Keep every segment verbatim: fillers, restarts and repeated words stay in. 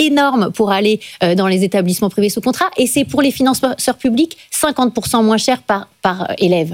énorme pour aller euh, dans les établissements privés sous contrat, et c'est pour les financeurs publics cinquante pour cent moins cher par, par euh, élève.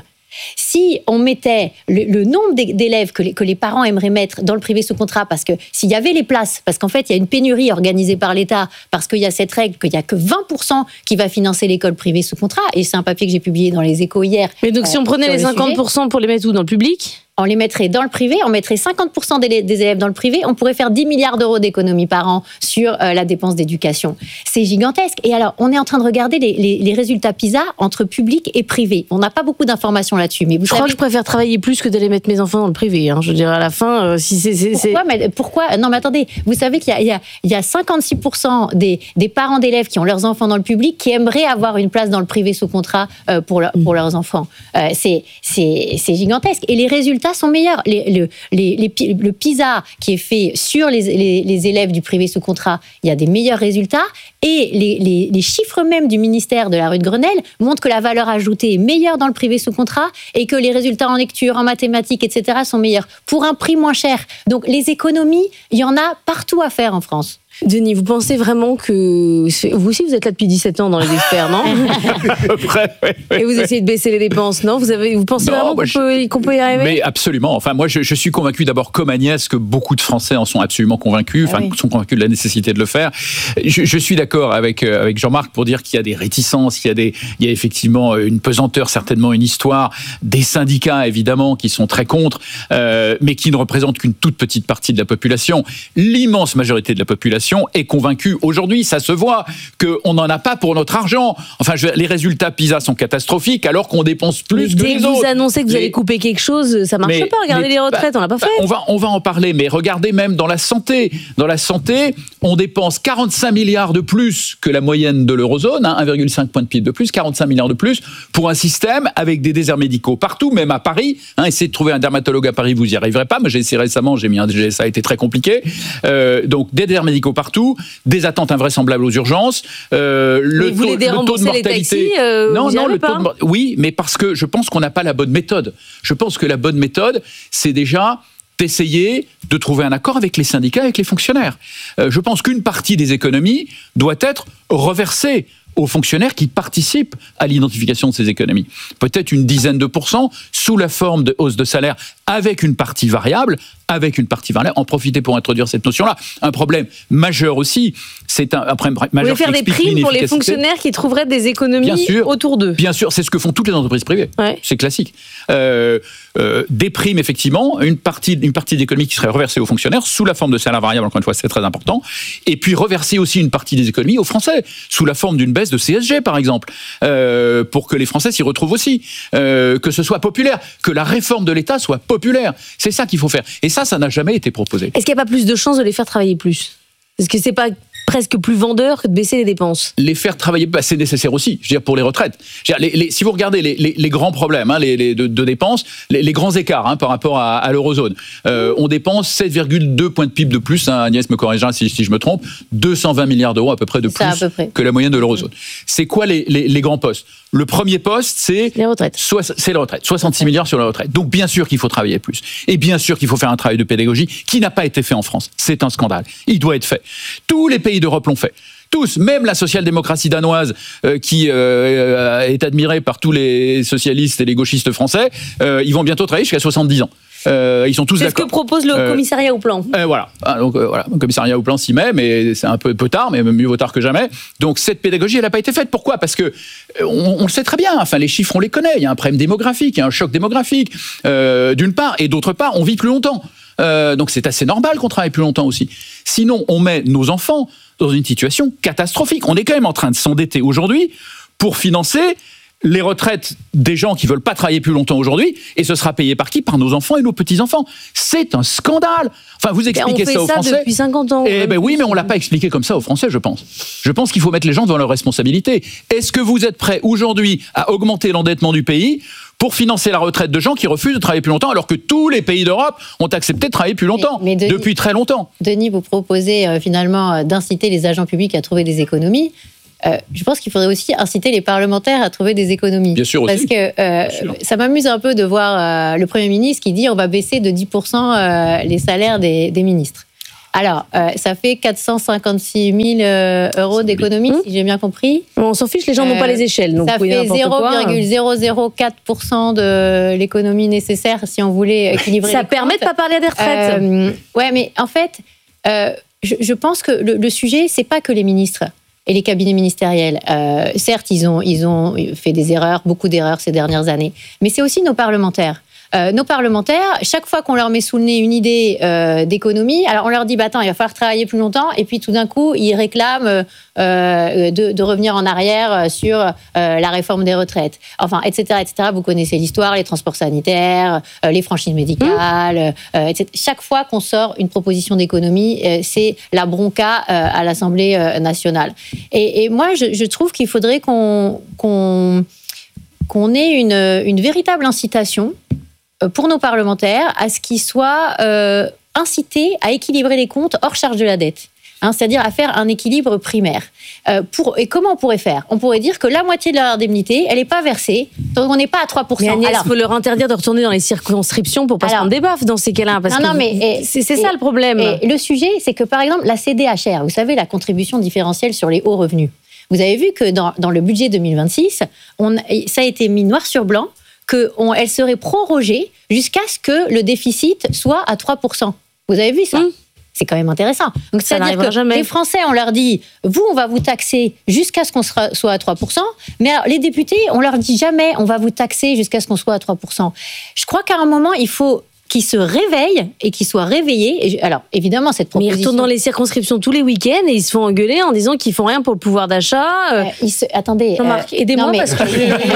Si on mettait le, le nombre d'élèves que les, que les parents aimeraient mettre dans le privé sous contrat, parce que s'il y avait les places, parce qu'en fait il y a une pénurie organisée par l'État, parce qu'il y a cette règle qu'il n'y a que vingt pour cent qui va financer l'école privée sous contrat, et c'est un papier que j'ai publié dans les Échos hier. Mais donc euh, si on prenait les cinquante pour cent pour les mettre où, dans le public ? On les mettrait dans le privé, on mettrait cinquante pour cent des, des élèves dans le privé, on pourrait faire dix milliards d'euros d'économies par an sur euh, la dépense d'éducation. C'est gigantesque. Et alors, on est en train de regarder les, les, les résultats PISA entre public et privé. On n'a pas beaucoup d'informations là-dessus. Mais vous je savez... crois que je préfère travailler plus que d'aller mettre mes enfants dans le privé. Hein. Je dirais à la fin, euh, si c'est... c'est pourquoi, mais pourquoi Non, mais attendez, vous savez qu'il y a, il y a, il y a cinquante-six pour cent des, des parents d'élèves qui ont leurs enfants dans le public qui aimeraient avoir une place dans le privé sous contrat euh, pour, leur, pour leurs enfants. Euh, c'est, c'est, c'est gigantesque. Et les résultats sont meilleurs. Les, Le, les, les, le PISA qui est fait sur les, les, les élèves du privé sous contrat, il y a des meilleurs résultats, et les, les, les chiffres même du ministère de la rue de Grenelle montrent que la valeur ajoutée est meilleure dans le privé sous contrat et que les résultats en lecture, en mathématiques, et cetera sont meilleurs pour un prix moins cher. Donc les économies, il y en a partout à faire en France. Denis, vous pensez vraiment que... Vous aussi, vous êtes là depuis dix-sept ans dans les experts, non ? À peu près, oui. Oui, et vous essayez de baisser les dépenses, non ? Vous, avez, vous pensez non, vraiment qu'on, je... peut, qu'on peut y arriver ? Mais absolument. Enfin, moi, je, je suis convaincu d'abord, comme Agnès, que beaucoup de Français en sont absolument convaincus, enfin, ah oui. sont convaincus de la nécessité de le faire. Je, je suis d'accord avec, euh, avec Jean-Marc pour dire qu'il y a des réticences, il y a, des, il y a effectivement une pesanteur, certainement une histoire, des syndicats, évidemment, qui sont très contre, euh, mais qui ne représentent qu'une toute petite partie de la population. L'immense majorité de la population est convaincu aujourd'hui, ça se voit, qu'on n'en a pas pour notre argent. Enfin, je, les résultats PISA sont catastrophiques alors qu'on dépense plus mais que les autres. Dès que vous annoncez que vous les... allez couper quelque chose, ça ne marche mais, pas. Regardez les retraites, bah, on l'a pas fait. Bah, on, va, on va en parler, mais regardez même dans la santé. Dans la santé, on dépense quarante-cinq milliards de plus que la moyenne de l'eurozone, hein, un virgule cinq point de P I B de plus, quarante-cinq milliards de plus, pour un système avec des déserts médicaux partout, même à Paris. Hein, essayez de trouver un dermatologue à Paris, vous n'y arriverez pas. Moi, j'ai essayé récemment, j'ai mis un D G S, ça a été très compliqué. Euh, donc, des déserts médicaux partout, des attentes invraisemblables aux urgences, euh, le, taux, le taux de mortalité. Les taxis, euh, non, non, le taux de, oui, mais parce que je pense qu'on n'a pas la bonne méthode. Je pense que la bonne méthode, c'est déjà d'essayer de trouver un accord avec les syndicats, avec les fonctionnaires. Euh, je pense qu'une partie des économies doit être reversée aux fonctionnaires qui participent à l'identification de ces économies. Peut-être une dizaine de pourcents sous la forme de hausse de salaire avec une partie variable, avec une partie variable, en profiter pour introduire cette notion-là. Un problème majeur aussi, c'est un, un problème majeur. Vous voulez faire des primes pour les fonctionnaires qui trouveraient des économies bien sûr, autour d'eux. Bien sûr, c'est ce que font toutes les entreprises privées. Ouais. C'est classique. Euh, euh, des primes, effectivement, une partie, une partie d'économie qui serait reversée aux fonctionnaires sous la forme de salaire variable, encore une fois, c'est très important. Et puis reverser aussi une partie des économies aux Français, sous la forme d'une baisse de C S G, par exemple, euh, pour que les Français s'y retrouvent aussi, euh, que ce soit populaire, que la réforme de l'État soit populaire. C'est ça qu'il faut faire. Et ça, ça n'a jamais été proposé. Est-ce qu'il n'y a pas plus de chances de les faire travailler plus ? Est-ce que c'est pas presque plus vendeur que de baisser les dépenses ? Les faire travailler, bah, c'est nécessaire aussi, je veux dire, pour les retraites. Je veux dire, les, les, si vous regardez les, les, les grands problèmes hein, les, les, de, de dépenses, les, les grands écarts hein, par rapport à, à l'eurozone, euh, on dépense sept virgule deux points de P I B de plus, hein, Agnès me corrigera si, si je me trompe, deux cent vingt milliards d'euros à peu près de plus près. que la moyenne de l'eurozone. Mmh. C'est quoi les, les, les grands postes ? Le premier poste, c'est les retraites. Soix, c'est les retraites, soixante-six ouais. milliards sur la retraite. Donc bien sûr qu'il faut travailler plus. Et bien sûr qu'il faut faire un travail de pédagogie qui n'a pas été fait en France. C'est un scandale. Il doit être fait. Tous les pays d'Europe l'ont fait. Tous, même la social-démocratie danoise, euh, qui euh, est admirée par tous les socialistes et les gauchistes français, euh, ils vont bientôt travailler jusqu'à soixante-dix ans. Euh, ils sont tous c'est d'accord. C'est ce que propose le euh, commissariat au plan. Euh, voilà, ah, donc euh, voilà, le commissariat au plan s'y met, mais c'est un peu, peu tard, mais mieux vaut tard que jamais. Donc cette pédagogie, elle n'a pas été faite. Pourquoi ? Parce que on, on le sait très bien. Enfin, les chiffres, on les connaît. Il y a un problème démographique, il y a un choc démographique, euh, d'une part, et d'autre part, on vit plus longtemps. Euh, donc c'est assez normal qu'on travaille plus longtemps aussi. Sinon, on met nos enfants dans une situation catastrophique. On est quand même en train de s'endetter aujourd'hui pour financer les retraites des gens qui veulent pas travailler plus longtemps aujourd'hui, et ce sera payé par qui ? Par nos enfants et nos petits-enfants. C'est un scandale. Enfin, vous expliquez ça aux Français. On fait ça depuis cinquante ans. Eh ben oui, mais on l'a pas expliqué comme ça aux Français, je pense. Je pense qu'il faut mettre les gens devant leurs responsabilités. Est-ce que vous êtes prêts aujourd'hui à augmenter l'endettement du pays pour financer la retraite de gens qui refusent de travailler plus longtemps, alors que tous les pays d'Europe ont accepté de travailler plus longtemps, mais, mais Denis, depuis très longtemps. Denis, vous proposez euh, finalement euh, d'inciter les agents publics à trouver des économies. Euh, je pense qu'il faudrait aussi inciter les parlementaires à trouver des économies. Bien sûr aussi. Parce que euh, ça m'amuse un peu de voir euh, le Premier ministre qui dit on va baisser de dix pour cent euh, les salaires des, des ministres. Alors, euh, ça fait quatre cent cinquante-six mille euh, euros d'économie, mmh. si j'ai bien compris. On s'en fiche, les gens euh, n'ont pas les échelles. Donc ça fait zéro virgule zéro zéro quatre pour cent de l'économie nécessaire si on voulait équilibrer ça les permet comptes. de ne pas parler des retraites. Euh, ouais, mais en fait, euh, je, je pense que le, le sujet, c'est pas que les ministres et les cabinets ministériels. Euh, certes, ils ont, ils ont fait des erreurs, beaucoup d'erreurs ces dernières années, mais c'est aussi nos parlementaires. Euh, nos parlementaires, chaque fois qu'on leur met sous le nez une idée euh, d'économie, alors on leur dit bah, attends, il va falloir travailler plus longtemps, et puis tout d'un coup, ils réclament euh, de, de revenir en arrière sur euh, la réforme des retraites. Enfin, et cetera, et cetera. Vous connaissez l'histoire, les transports sanitaires, euh, les franchises médicales, mmh. euh, et cetera. Chaque fois qu'on sort une proposition d'économie, euh, c'est la bronca euh, à l'Assemblée euh, nationale. Et, et moi, je, je trouve qu'il faudrait qu'on, qu'on, qu'on ait une, une véritable incitation pour nos parlementaires, à ce qu'ils soient euh, incités à équilibrer les comptes hors charge de la dette. Hein, c'est-à-dire à faire un équilibre primaire. Euh, pour, et comment on pourrait faire ? On pourrait dire que la moitié de leur indemnité, elle n'est pas versée, donc on n'est pas à trois pour cent. Mais Agnès, il faut leur interdire de retourner dans les circonscriptions pour pas alors, se prendre des baffes dans ces cas-là. Parce non, non, mais et, c'est, c'est et, ça le problème. Et le sujet, c'est que par exemple, la C D H R, vous savez, la contribution différentielle sur les hauts revenus, vous avez vu que dans, dans le budget deux mille vingt-six, on, ça a été mis noir sur blanc, qu'elle serait prorogée jusqu'à ce que le déficit soit à trois pour cent. Vous avez vu ça ? mmh. C'est quand même intéressant. Donc, ça c'est-à-dire que jamais. Les Français, on leur dit, vous, on va vous taxer jusqu'à ce qu'on soit à trois pour cent, mais alors, les députés, on leur dit jamais, on va vous taxer jusqu'à ce qu'on soit à trois pour cent. Je crois qu'à un moment, il faut qu'ils se réveillent et qu'ils soient réveillés. Et alors, évidemment, cette proposition... Mais ils retournent dans les circonscriptions tous les week-ends et ils se font engueuler en disant qu'ils font rien pour le pouvoir d'achat. Euh, ils se... Attendez... Jean-Marc, euh... aidez-moi non, mais... parce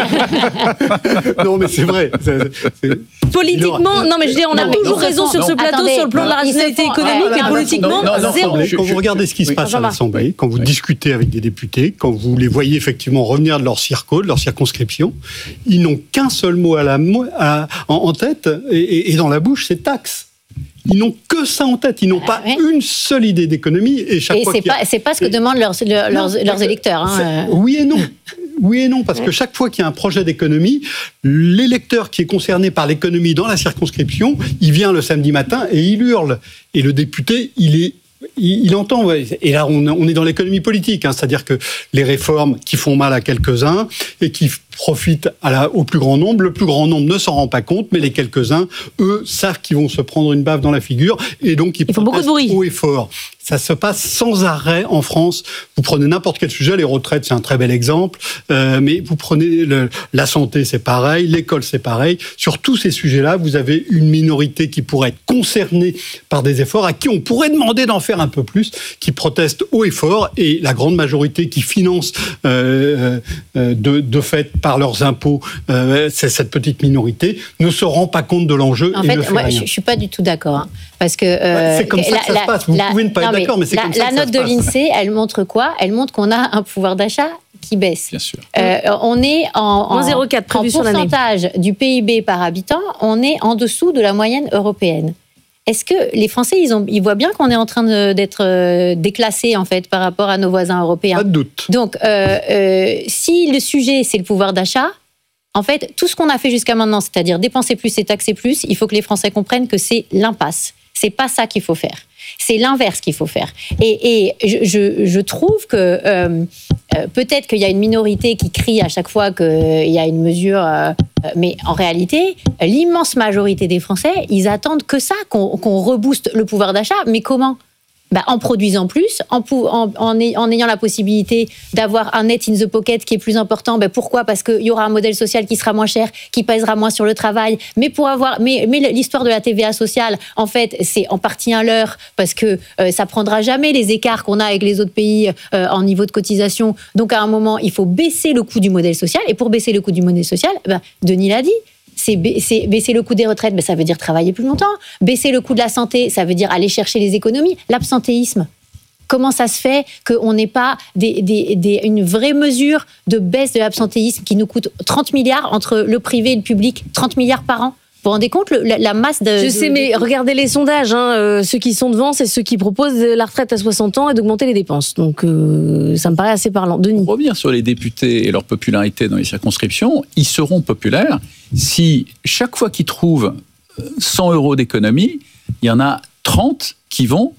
que... non, mais c'est vrai. C'est, c'est... Politiquement, non, mais je veux dire, on a non, toujours raison sur non. ce plateau attendez, sur le plan de la rationalité économique, mais euh, politiquement, non, non, zéro. Quand vous regardez ce qui se passe à l'Assemblée, quand vous oui. discutez avec des députés, quand vous les voyez effectivement revenir de leur circo, de leur circonscription, ils n'ont qu'un seul mot à la, à, en, en tête et, et dans la bouche, c'est taxe. Ils n'ont que ça en tête. Ils n'ont ah, pas ouais. une seule idée d'économie. Et, chaque et fois c'est, pas, a... c'est pas ce que et... demandent leurs, leurs, non, leurs électeurs. Hein. Oui et non. Oui et non, parce ouais. que chaque fois qu'il y a un projet d'économie, l'électeur qui est concerné par l'économie dans la circonscription, il vient le samedi matin et il hurle. Et le député, il est... Il, il entend, ouais. Et là on, on est dans l'économie politique, hein, c'est-à-dire que les réformes qui font mal à quelques-uns et qui profitent à la, au plus grand nombre, le plus grand nombre ne s'en rend pas compte, mais les quelques-uns, eux, savent qu'ils vont se prendre une baffe dans la figure et donc ils, ils font beaucoup de bruit. Haut et fort. Ça se passe sans arrêt en France. Vous prenez n'importe quel sujet, les retraites, c'est un très bel exemple, euh, mais vous prenez le, la santé, c'est pareil, l'école, c'est pareil. Sur tous ces sujets-là, vous avez une minorité qui pourrait être concernée par des efforts, à qui on pourrait demander d'en faire un peu plus, qui proteste haut et fort, et la grande majorité qui finance euh, euh, de, de fait par leurs impôts, euh, c'est cette petite minorité, ne se rend pas compte de l'enjeu. En et fait, ne fait moi, rien. je ne suis pas du tout d'accord. Hein, parce que, euh, bah, c'est comme ça la, que ça la, se passe. Vous la, pouvez ne pas non, être d'accord, mais c'est la, comme ça la que ça note se de passe. l'INSEE, elle montre quoi ? Elle montre qu'on a un pouvoir d'achat qui baisse. Bien sûr. Euh, on est en, en, zéro virgule quatre prévu sur l'année. Pourcentage du P I B par habitant, on est en dessous de la moyenne européenne. Est-ce que les Français, ils, ont, ils voient bien qu'on est en train de, d'être euh, déclassés en fait par rapport à nos voisins européens ? Pas de doute. Donc, euh, euh, si le sujet c'est le pouvoir d'achat, en fait, tout ce qu'on a fait jusqu'à maintenant, c'est-à-dire dépenser plus et taxer plus, il faut que les Français comprennent que c'est l'impasse. C'est pas ça qu'il faut faire. C'est l'inverse qu'il faut faire. Et, et je, je, je trouve que euh, euh, peut-être qu'il y a une minorité qui crie à chaque fois qu'il y a une mesure, euh, mais en réalité, l'immense majorité des Français, ils attendent que ça, qu'on, qu'on rebooste le pouvoir d'achat. Mais comment ? Bah, en produisant plus, en, en, en, en ayant la possibilité d'avoir un net in the pocket qui est plus important. Bah, pourquoi ? Parce qu'il y aura un modèle social qui sera moins cher, qui pèsera moins sur le travail. Mais pour avoir, mais, mais l'histoire de la T V A sociale, en fait, c'est en partie un leurre parce que euh, ça prendra jamais les écarts qu'on a avec les autres pays euh, en niveau de cotisation. Donc à un moment, il faut baisser le coût du modèle social. Et pour baisser le coût du modèle social, bah, Denis l'a dit. C'est baisser le coût des retraites, mais ça veut dire travailler plus longtemps. Baisser le coût de la santé, ça veut dire aller chercher les économies. L'absentéisme, comment ça se fait qu'on n'ait pas des, des, des, une vraie mesure de baisse de l'absentéisme qui nous coûte trente milliards entre le privé et le public, trente milliards par an ? Vous vous rendez compte, le, la, la masse de... Je de, sais, de... mais regardez les sondages. Hein, euh, ceux qui sont devant, c'est ceux qui proposent la retraite à soixante ans et d'augmenter les dépenses. Donc, euh, ça me paraît assez parlant. Denis ? Pour revenir sur les députés et leur popularité dans les circonscriptions, ils seront populaires si chaque fois qu'ils trouvent cent euros d'économie, il y en a trente qui vont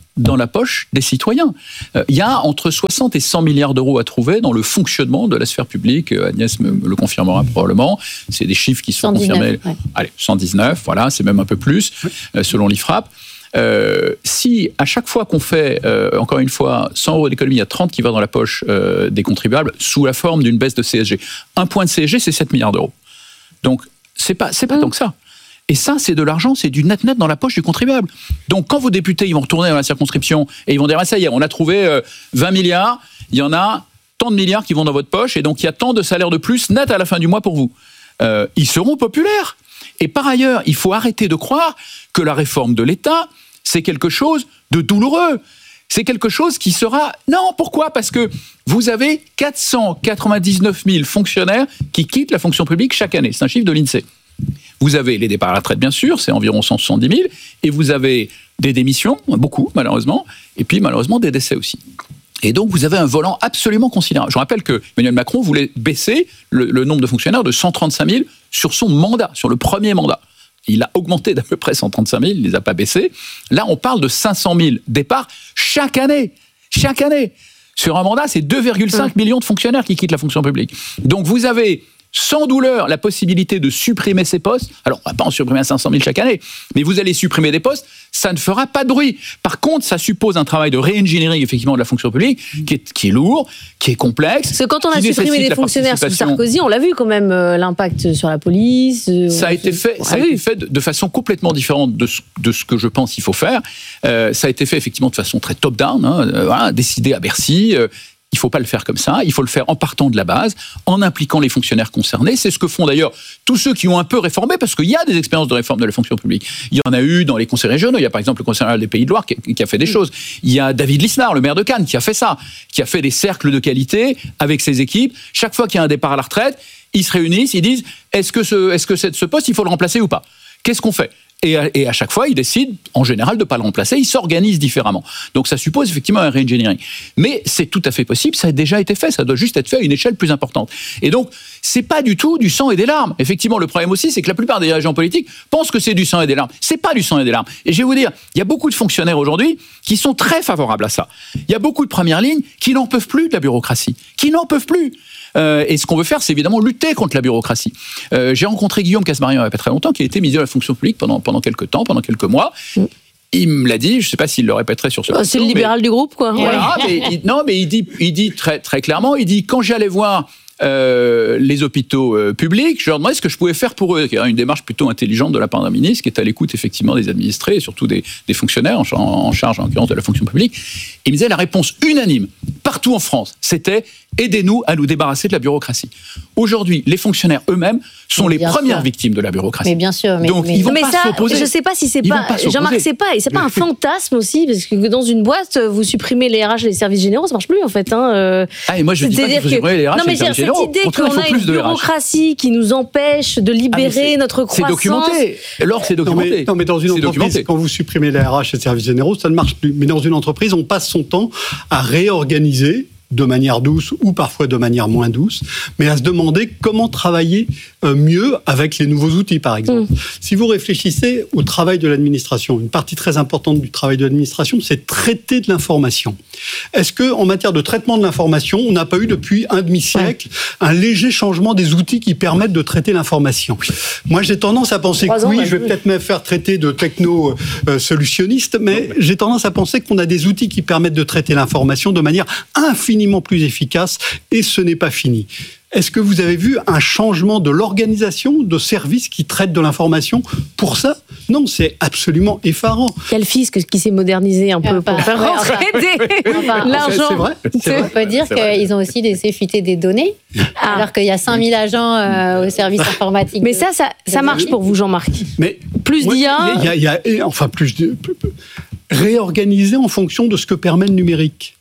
dans la poche des citoyens. Il euh, y a entre soixante et cent milliards d'euros à trouver dans le fonctionnement de la sphère publique. Agnès me, me le confirmera probablement. C'est des chiffres qui sont cent dix-neuf, confirmés. Ouais. Allez, cent dix-neuf, voilà, c'est même un peu plus, euh, selon l'I F R A P. Euh, si à chaque fois qu'on fait, euh, encore une fois, cent euros d'économie, il y a trente qui va dans la poche euh, des contribuables sous la forme d'une baisse de C S G. Un point de C S G, c'est sept milliards d'euros. Donc, c'est pas, c'est pas mmh. tant que ça. Et ça, c'est de l'argent, c'est du net-net dans la poche du contribuable. Donc, quand vos députés, ils vont retourner dans la circonscription et ils vont dire, ah, ça y est, on a trouvé euh, vingt milliards, il y en a tant de milliards qui vont dans votre poche et donc il y a tant de salaires de plus net à la fin du mois pour vous. Euh, ils seront populaires. Et par ailleurs, il faut arrêter de croire que la réforme de l'État, c'est quelque chose de douloureux. C'est quelque chose qui sera... Non, pourquoi ? Parce que vous avez quatre cent quatre-vingt-dix-neuf mille fonctionnaires qui quittent la fonction publique chaque année. C'est un chiffre de l'INSEE. Vous avez les départs à la retraite, bien sûr, c'est environ cent soixante-dix mille, et vous avez des démissions, beaucoup malheureusement, et puis malheureusement des décès aussi. Et donc vous avez un volant absolument considérable. Je rappelle que Emmanuel Macron voulait baisser le, le nombre de fonctionnaires de cent trente-cinq mille sur son mandat, sur le premier mandat. Il a augmenté d'à peu près cent trente-cinq mille, il ne les a pas baissés. Là, on parle de cinq cent mille départs chaque année. Chaque année. Sur un mandat, c'est deux virgule cinq millions de fonctionnaires qui quittent la fonction publique. Donc vous avez sans douleur la possibilité de supprimer ces postes. Alors, on ne va pas en supprimer cinq cent mille chaque année, mais vous allez supprimer des postes, ça ne fera pas de bruit. Par contre, ça suppose un travail de réingénierie effectivement de la fonction publique qui est, qui est lourd, qui est complexe. Parce que quand on a supprimé des fonctionnaires sous Sarkozy, on l'a vu quand même, euh, l'impact sur la police. Euh, ça a été fait, ça a été fait de, de façon complètement différente de ce, de ce que je pense qu'il faut faire. Euh, ça a été fait effectivement de façon très top-down, hein, euh, voilà, décidé à Bercy. Euh, Il ne faut pas le faire comme ça, il faut le faire en partant de la base, en impliquant les fonctionnaires concernés. C'est ce que font d'ailleurs tous ceux qui ont un peu réformé, parce qu'il y a des expériences de réforme de la fonction publique. Il y en a eu dans les conseils régionaux, il y a par exemple le conseil régional des Pays de Loire qui, qui a fait des choses. Il y a David Lisnard, le maire de Cannes, qui a fait ça, qui a fait des cercles de qualité avec ses équipes. Chaque fois qu'il y a un départ à la retraite, ils se réunissent, ils disent « est-ce que ce, est-ce que c'est ce poste, il faut le remplacer ou pas ?» Qu'est-ce qu'on fait ? Et à, et à chaque fois, ils décident, en général, de ne pas le remplacer. Ils s'organisent différemment. Donc, ça suppose effectivement un re-engineering. Mais c'est tout à fait possible. Ça a déjà été fait. Ça doit juste être fait à une échelle plus importante. Et donc, c'est pas du tout du sang et des larmes. Effectivement, le problème aussi, c'est que la plupart des dirigeants politiques pensent que c'est du sang et des larmes. C'est pas du sang et des larmes. Et je vais vous dire, il y a beaucoup de fonctionnaires aujourd'hui qui sont très favorables à ça. Il y a beaucoup de premières lignes qui n'en peuvent plus de la bureaucratie. Qui n'en peuvent plus. Euh, et ce qu'on veut faire, c'est évidemment lutter contre la bureaucratie. Euh, j'ai rencontré Guillaume Casmarian il n'y a pas très longtemps, qui a été ministre de la fonction publique pendant, pendant quelques temps, pendant quelques mois. Mm. Il me l'a dit, je ne sais pas s'il le répéterait sur ce plateau. C'est le libéral mais, du groupe, quoi. Voilà, ouais. mais il, non, mais il dit, il dit très, très clairement, il dit, quand j'allais voir Euh, les hôpitaux euh, publics, je leur demandais ce que je pouvais faire pour eux. Il y a une démarche plutôt intelligente de la part d'un ministre qui est à l'écoute effectivement des administrés et surtout des, des fonctionnaires en, en charge en l'occurrence de la fonction publique. Il me disait la réponse unanime partout en France, c'était aidez-nous à nous débarrasser de la bureaucratie. Aujourd'hui, les fonctionnaires eux-mêmes sont mais les premières sûr. victimes de la bureaucratie. Mais bien sûr. Mais, Donc mais, ils vont mais pas ça, s'opposer. Je sais pas si c'est ils pas, pas Jean-Marc, c'est pas, c'est pas un fantasme aussi parce que dans une boîte, vous supprimez les R H et les services généraux, ça marche plus en fait. Hein, euh, ah et moi je dis pas qu'il faut supprimer les R H non, et les services généraux. Cette idée qu'on a une bureaucratie qui nous empêche de libérer ah, notre croissance. C'est documenté. Alors c'est documenté. Non mais, non, mais dans une entreprise, documenté. Quand vous supprimez les R H et les services généraux, ça ne marche plus. Mais dans une entreprise, on passe son temps à réorganiser de manière douce ou parfois de manière moins douce, mais à se demander comment travailler mieux avec les nouveaux outils, par exemple. Mmh. Si vous réfléchissez au travail de l'administration, une partie très importante du travail de l'administration, c'est traiter de l'information. Est-ce qu'en matière de traitement de l'information, on n'a pas eu depuis un demi-siècle ouais. un léger changement des outils qui permettent de traiter l'information ? Moi, j'ai tendance à penser que oui, je vais peut-être me faire traiter de techno-solutionniste, mais j'ai tendance à penser qu'on a des outils qui permettent de traiter l'information de manière infiniment plus efficace, et ce n'est pas fini. Est-ce que vous avez vu un changement de l'organisation de services qui traitent de l'information pour ça ? Non, c'est absolument effarant. Quel fisc qui s'est modernisé un peu euh, pour pas, faire rentrer ouais, des... enfin, l'argent. C'est vrai. C'est On vrai. peut dire c'est qu'ils ont aussi laissé fuiter des données, ah. alors qu'il y a cinq mille agents euh, au service informatique. Mais ça, ça, ça marche pour vous, Jean-Marc. Mais plus d'I A. Il y a, il y a, enfin plus de réorganiser en fonction de ce que permet le numérique.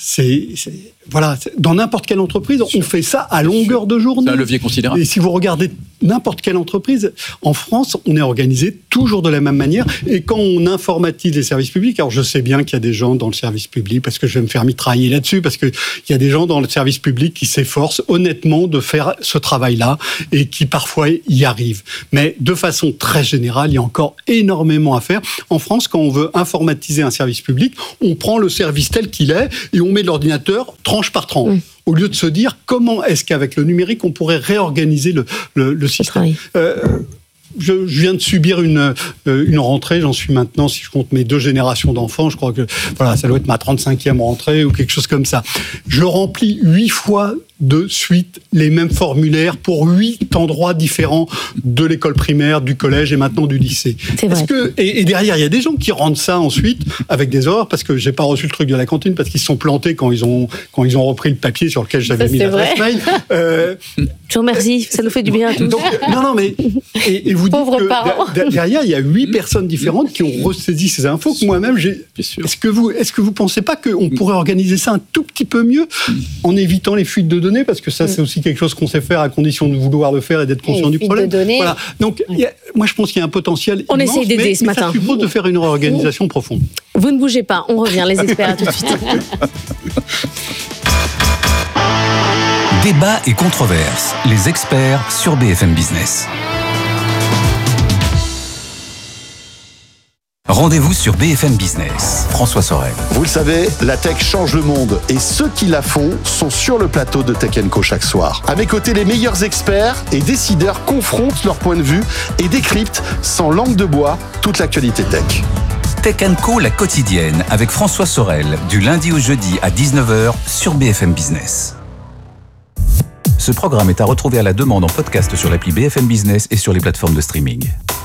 c'est, c'est voilà, c'est, dans n'importe quelle entreprise, on fait ça à longueur de journée. C'est un levier considérable. Et si vous regardez n'importe quelle entreprise, en France, on est organisé toujours de la même manière. Et quand on informatise les services publics, alors je sais bien qu'il y a des gens dans le service public, parce que je vais me faire mitrailler là-dessus, parce qu'il y a des gens dans le service public qui s'efforcent honnêtement de faire ce travail-là et qui parfois y arrivent. Mais de façon très générale, il y a encore énormément à faire. En France, quand on veut informatiser un service public, on prend le service tel qu'il est et on met l'ordinateur tranche par tranche. Mmh. Au lieu de se dire comment est-ce qu'avec le numérique, on pourrait réorganiser le, le, le système. Euh, je, je viens de subir une, euh, une rentrée, j'en suis maintenant, si je compte mes deux générations d'enfants, je crois que voilà, ça doit être ma trente-cinquième rentrée ou quelque chose comme ça. Je remplis huit fois de suite les mêmes formulaires pour huit endroits différents de l'école primaire, du collège et maintenant du lycée. C'est vrai. Est-ce que, et, et derrière, il y a des gens qui rendent ça ensuite avec des erreurs parce que j'ai pas reçu le truc de la cantine parce qu'ils se sont plantés quand ils ont, quand ils ont repris le papier sur lequel j'avais ça, mis l'adresse mail. Euh, Je vous remercie, ça nous fait du bien à tous. donc, non, non, mais et, et vous dites Pauvres que parents. de- derrière, il y a huit personnes différentes qui ont ressaisi ces infos que moi-même j'ai. Bien sûr. Est-ce que vous, est-ce que vous pensez pas qu'on pourrait organiser ça un tout petit peu mieux en évitant les fuites de données, parce que ça, c'est aussi quelque chose qu'on sait faire à condition de vouloir le faire et d'être conscient Et du fuites problème. de données. Voilà. Donc, il y a- moi, je pense qu'il y a un potentiel. On immense, essaye d'aider mais, ce mais matin. Ça suppose de faire une réorganisation profonde. Vous ne bougez pas, on revient, les experts, à tout de suite. Débat et controverses. Les experts sur B F M Business. Rendez-vous sur B F M Business. François Sorel. Vous le savez, la tech change le monde et ceux qui la font sont sur le plateau de Tech and Co chaque soir. À mes côtés, les meilleurs experts et décideurs confrontent leur point de vue et décryptent sans langue de bois toute l'actualité tech. Tech and Co, la quotidienne, avec François Sorel, du lundi au jeudi à dix-neuf heures sur B F M Business. Ce programme est à retrouver à la demande en podcast sur l'appli B F M Business et sur les plateformes de streaming.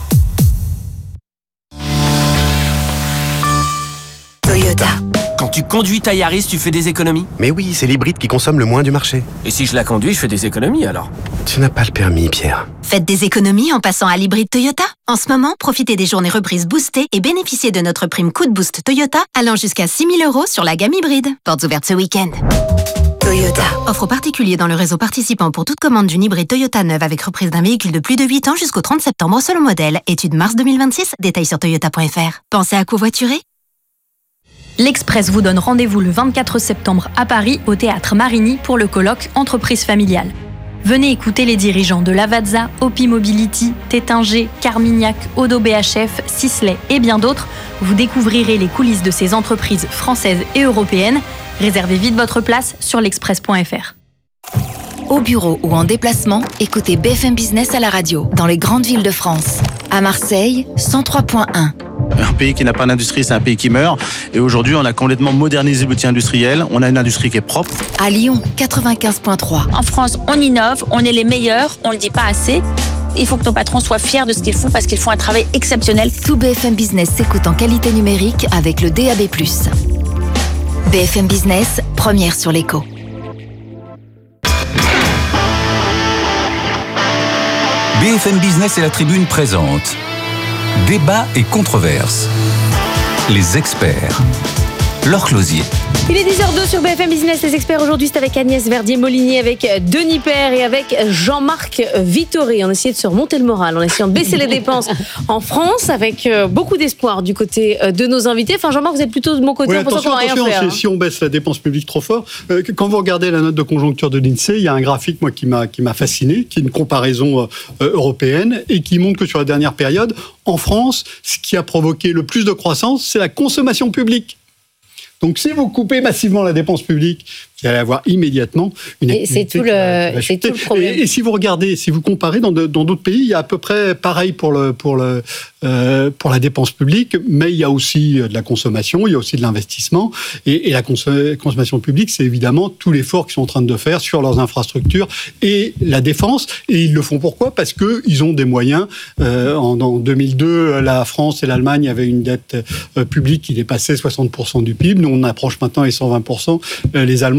Toyota. Quand tu conduis ta Yaris, tu fais des économies? Mais oui, c'est l'hybride qui consomme le moins du marché. Et si je la conduis, je fais des économies alors? Tu n'as pas le permis, Pierre. Faites des économies en passant à l'hybride Toyota. En ce moment, profitez des journées reprises boostées et bénéficiez de notre prime coup de boost Toyota allant jusqu'à six mille euros sur la gamme hybride. Portes ouvertes ce week-end. Toyota. Offre aux particuliers dans le réseau participant pour toute commande d'une hybride Toyota neuve avec reprise d'un véhicule de plus de huit ans jusqu'au trente septembre selon modèle. Étude mars deux mille vingt-six. Détails sur toyota point f r. Pensez à covoiturer? L'Express vous donne rendez-vous le vingt-quatre septembre à Paris au Théâtre Marigny pour le colloque Entreprise familiale. Venez écouter les dirigeants de Lavazza, Opi Mobility, Tétinger, Carmignac, Odo B H F, Sisley et bien d'autres. Vous découvrirez les coulisses de ces entreprises françaises et européennes. Réservez vite votre place sur l'express point f r. Au bureau ou en déplacement, écoutez B F M Business à la radio, dans les grandes villes de France. À Marseille, cent trois point un. Un pays qui n'a pas d'industrie, c'est un pays qui meurt. Et aujourd'hui, on a complètement modernisé l'outil industriel. On a une industrie qui est propre. À Lyon, quatre-vingt-quinze point trois. En France, on innove, on est les meilleurs, on ne le dit pas assez. Il faut que nos patrons soient fiers de ce qu'ils font parce qu'ils font un travail exceptionnel. Tout B F M Business s'écoute en qualité numérique avec le D A B plus. B F M Business, première sur l'écho. B F M Business et la Tribune présente Débat et controverses. Les experts. Laure Closier. Il est dix heures deux sur B F M Business. Les experts aujourd'hui, c'est avec Agnès Verdier-Molinier, avec Denis Père et avec Jean-Marc Vittori. On essayait de se remonter le moral, en essayant de baisser les dépenses en France, avec beaucoup d'espoir du côté de nos invités. Enfin, Jean-Marc, vous êtes plutôt de mon côté, Oui, en pensant attention, qu'on va rien attention, faire. c'est- Hein. si on baisse la dépense publique trop fort, euh, quand vous regardez la note de conjoncture de l'INSEE, il y a un graphique moi qui m'a qui m'a fasciné, qui est une comparaison euh, euh, européenne et qui montre que sur la dernière période, en France, ce qui a provoqué le plus de croissance, c'est la consommation publique. Donc, si vous coupez massivement la dépense publique, vous allez avoir immédiatement une Et activité c'est tout qui va- le- qui va c'est chuter. tout le problème. Et, et si vous regardez, si vous comparez dans de- dans d'autres pays, il y a à peu près pareil pour le pour le euh, pour la dépense publique, mais il y a aussi de la consommation, il y a aussi de l'investissement. Et, et la conso- consommation publique, c'est évidemment tout l'effort qu'ils sont en train de faire sur leurs infrastructures et la défense. Et ils le font pourquoi ? Parce que ils ont des moyens. Euh, en, en deux mille deux, la France et l'Allemagne avaient une dette euh, publique qui dépassait soixante pour cent du P I B. Nous, on approche maintenant les cent vingt pour cent. Euh, les Allemands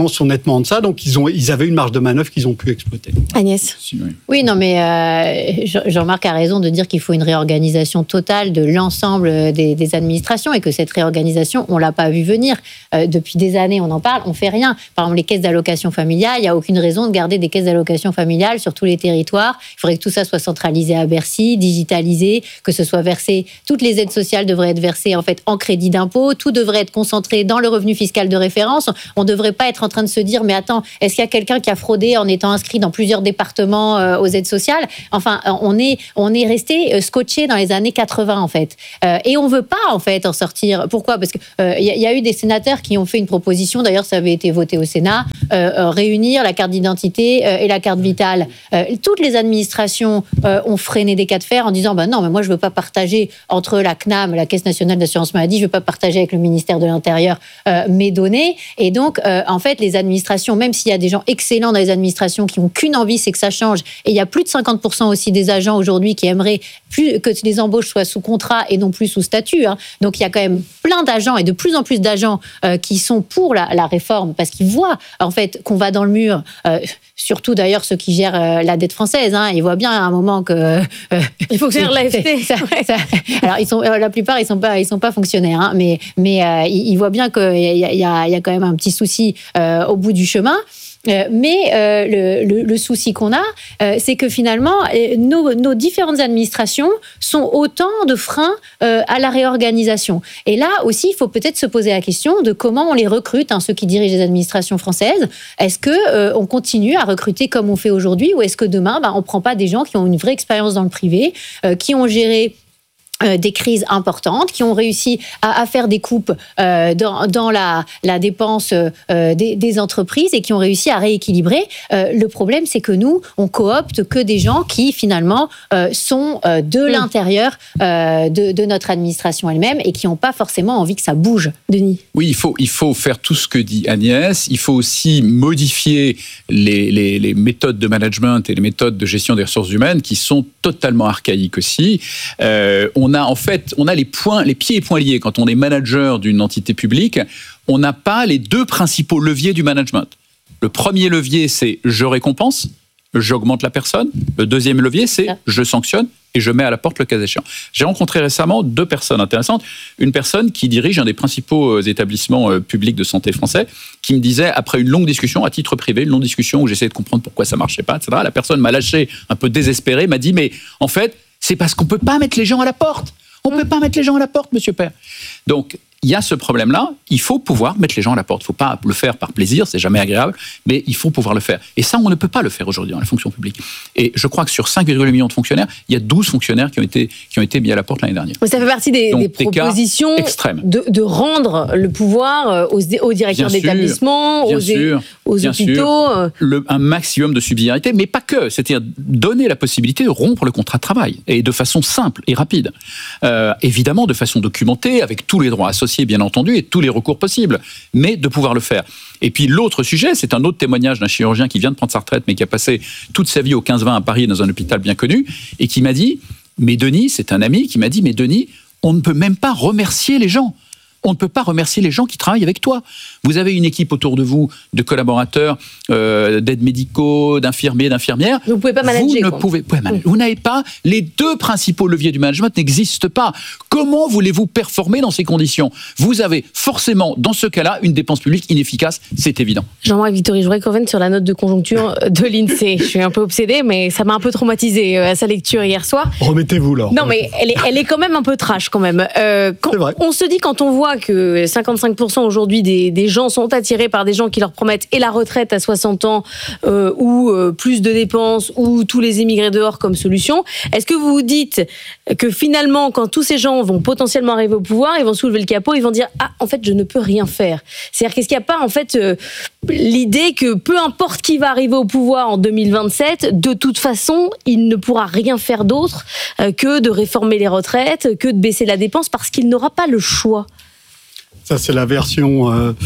dépenses sont nettement en deçà, donc ils, ont, ils avaient une marge de manœuvre qu'ils ont pu exploiter. Agnès. Oui, non, mais euh, Jean-Marc a raison de dire qu'il faut une réorganisation totale de l'ensemble des, des administrations et que cette réorganisation, on ne l'a pas vu venir. Euh, depuis des années, on en parle, on ne fait rien. Par exemple, les caisses d'allocation familiale, il n'y a aucune raison de garder des caisses d'allocation familiale sur tous les territoires. Il faudrait que tout ça soit centralisé à Bercy, digitalisé, que ce soit versé. Toutes les aides sociales devraient être versées en fait en crédit d'impôt. Tout devrait être concentré dans le revenu fiscal de référence. On ne devrait pas être en train de se dire, mais attends, est-ce qu'il y a quelqu'un qui a fraudé en étant inscrit dans plusieurs départements euh, aux aides sociales? Enfin, on est, on est resté euh, scotché dans les années quatre-vingts, en fait. Euh, et on ne veut pas, en fait, en sortir. Pourquoi? Parce qu'il euh, y, y a eu des sénateurs qui ont fait une proposition, d'ailleurs, ça avait été voté au Sénat, euh, euh, réunir la carte d'identité euh, et la carte vitale. Euh, toutes les administrations euh, ont freiné des cas de fer en disant, bah non, mais moi, je ne veux pas partager entre la C N A M, la Caisse nationale d'assurance maladie, je ne veux pas partager avec le ministère de l'Intérieur euh, mes données. Et donc, euh, en fait, les administrations, même s'il y a des gens excellents dans les administrations qui n'ont qu'une envie, c'est que ça change. Et il y a plus de cinquante pour cent aussi des agents aujourd'hui qui aimeraient plus que les embauches soient sous contrat et non plus sous statut. Hein. Donc, il y a quand même plein d'agents et de plus en plus d'agents euh, qui sont pour la, la réforme parce qu'ils voient, en fait, qu'on va dans le mur. Euh, surtout, d'ailleurs, ceux qui gèrent euh, la dette française. Hein, ils voient bien à un moment que... Euh, il faut que c'est l'A F T. Ça, ça, alors, ils sont, euh, la plupart, ils ne sont pas, ils sont pas fonctionnaires. Hein, mais mais euh, ils, ils voient bien qu'il y, y, y, y a quand même un petit souci euh, au bout du chemin. Euh, mais euh, le, le, le souci qu'on a, euh, c'est que finalement, euh, nos, nos différentes administrations sont autant de freins euh, à la réorganisation. Et là aussi, il faut peut-être se poser la question de comment on les recrute, hein, ceux qui dirigent les administrations françaises. Est-ce que euh, on continue à recruter comme on fait aujourd'hui, ou est-ce que demain, bah, on ne prend pas des gens qui ont une vraie expérience dans le privé, euh, qui ont géré Euh, des crises importantes, qui ont réussi à, à faire des coupes euh, dans, dans la, la dépense euh, des, des entreprises et qui ont réussi à rééquilibrer. Euh, le problème, c'est que nous, on coopte que des gens qui, finalement, euh, sont euh, de mmh. l'intérieur euh, de, de notre administration elle-même et qui n'ont pas forcément envie que ça bouge. Denis? Oui, il faut, il faut faire tout ce que dit Agnès. Il faut aussi modifier les, les, les méthodes de management et les méthodes de gestion des ressources humaines qui sont totalement archaïques aussi. Euh, on On a en fait, on a les points, les pieds et poings liés. Quand on est manager d'une entité publique, on n'a pas les deux principaux leviers du management. Le premier levier, c'est je récompense, j'augmente la personne. Le deuxième levier, c'est je sanctionne et je mets à la porte le cas échéant. J'ai rencontré récemment deux personnes intéressantes. Une personne qui dirige un des principaux établissements publics de santé français, qui me disait, après une longue discussion, à titre privé, une longue discussion où j'essayais de comprendre pourquoi ça marchait pas, et cetera. La personne m'a lâché un peu désespéré, m'a dit, mais en fait, c'est parce qu'on ne peut pas mettre les gens à la porte. On ne peut pas mettre les gens à la porte, monsieur Père. Donc, il y a ce problème-là. Il faut pouvoir mettre les gens à la porte. Il ne faut pas le faire par plaisir, c'est jamais agréable, mais il faut pouvoir le faire. Et ça, on ne peut pas le faire aujourd'hui dans la fonction publique. Et je crois que sur cinq virgule huit millions de fonctionnaires, il y a douze fonctionnaires qui ont été, qui ont été mis à la porte l'année dernière. Ça fait partie des, Donc, des propositions de, de rendre le pouvoir aux, aux directeurs bien d'établissement, sûr, aux, sûr, aux hôpitaux. Le, un maximum de subsidiarité, mais pas que. C'est-à-dire donner la possibilité de rompre le contrat de travail, et de façon simple et rapide. Euh, évidemment, de façon documentée, avec tous les droits associés, bien entendu, et tous les recours possibles, mais de pouvoir le faire. Et puis l'autre sujet, c'est un autre témoignage d'un chirurgien qui vient de prendre sa retraite, mais qui a passé toute sa vie au quinze vingt à Paris, dans un hôpital bien connu, et qui m'a dit, mais Denis, c'est un ami qui m'a dit, mais Denis, on ne peut même pas remercier les gens. On ne peut pas remercier les gens qui travaillent avec toi. Vous avez une équipe autour de vous de collaborateurs, euh, d'aides médicaux, d'infirmiers, d'infirmières. Vous ne pouvez pas manager. Vous ne quoi. pouvez pas manager. Vous n'avez pas, les deux principaux leviers du management n'existent pas. Comment voulez-vous performer dans ces conditions? Vous avez forcément, dans ce cas-là, une dépense publique inefficace, c'est évident. Jean-Marc Vittori, je voudrais qu'on revienne sur la note de conjoncture de l'INSEE. Je suis un peu obsédée, mais ça m'a un peu traumatisée à sa lecture hier soir. Remettez-vous là. Non, mais elle est, elle est quand même un peu trash quand même. Euh, quand, c'est vrai. On se dit, quand on voit que cinquante-cinq pour cent aujourd'hui des, des gens sont attirés par des gens qui leur promettent et la retraite à soixante ans euh, ou euh, plus de dépenses ou tous les émigrés dehors comme solution, est-ce que vous vous dites que finalement, quand tous ces gens vont potentiellement arriver au pouvoir, ils vont soulever le capot, ils vont dire « Ah, en fait, je ne peux rien faire ». C'est-à-dire qu'est-ce qu'il n'y a pas en fait euh, l'idée que peu importe qui va arriver au pouvoir en deux mille vingt-sept, de toute façon, il ne pourra rien faire d'autre euh, que de réformer les retraites, que de baisser la dépense parce qu'il n'aura pas le choix. Ça, c'est la version euh,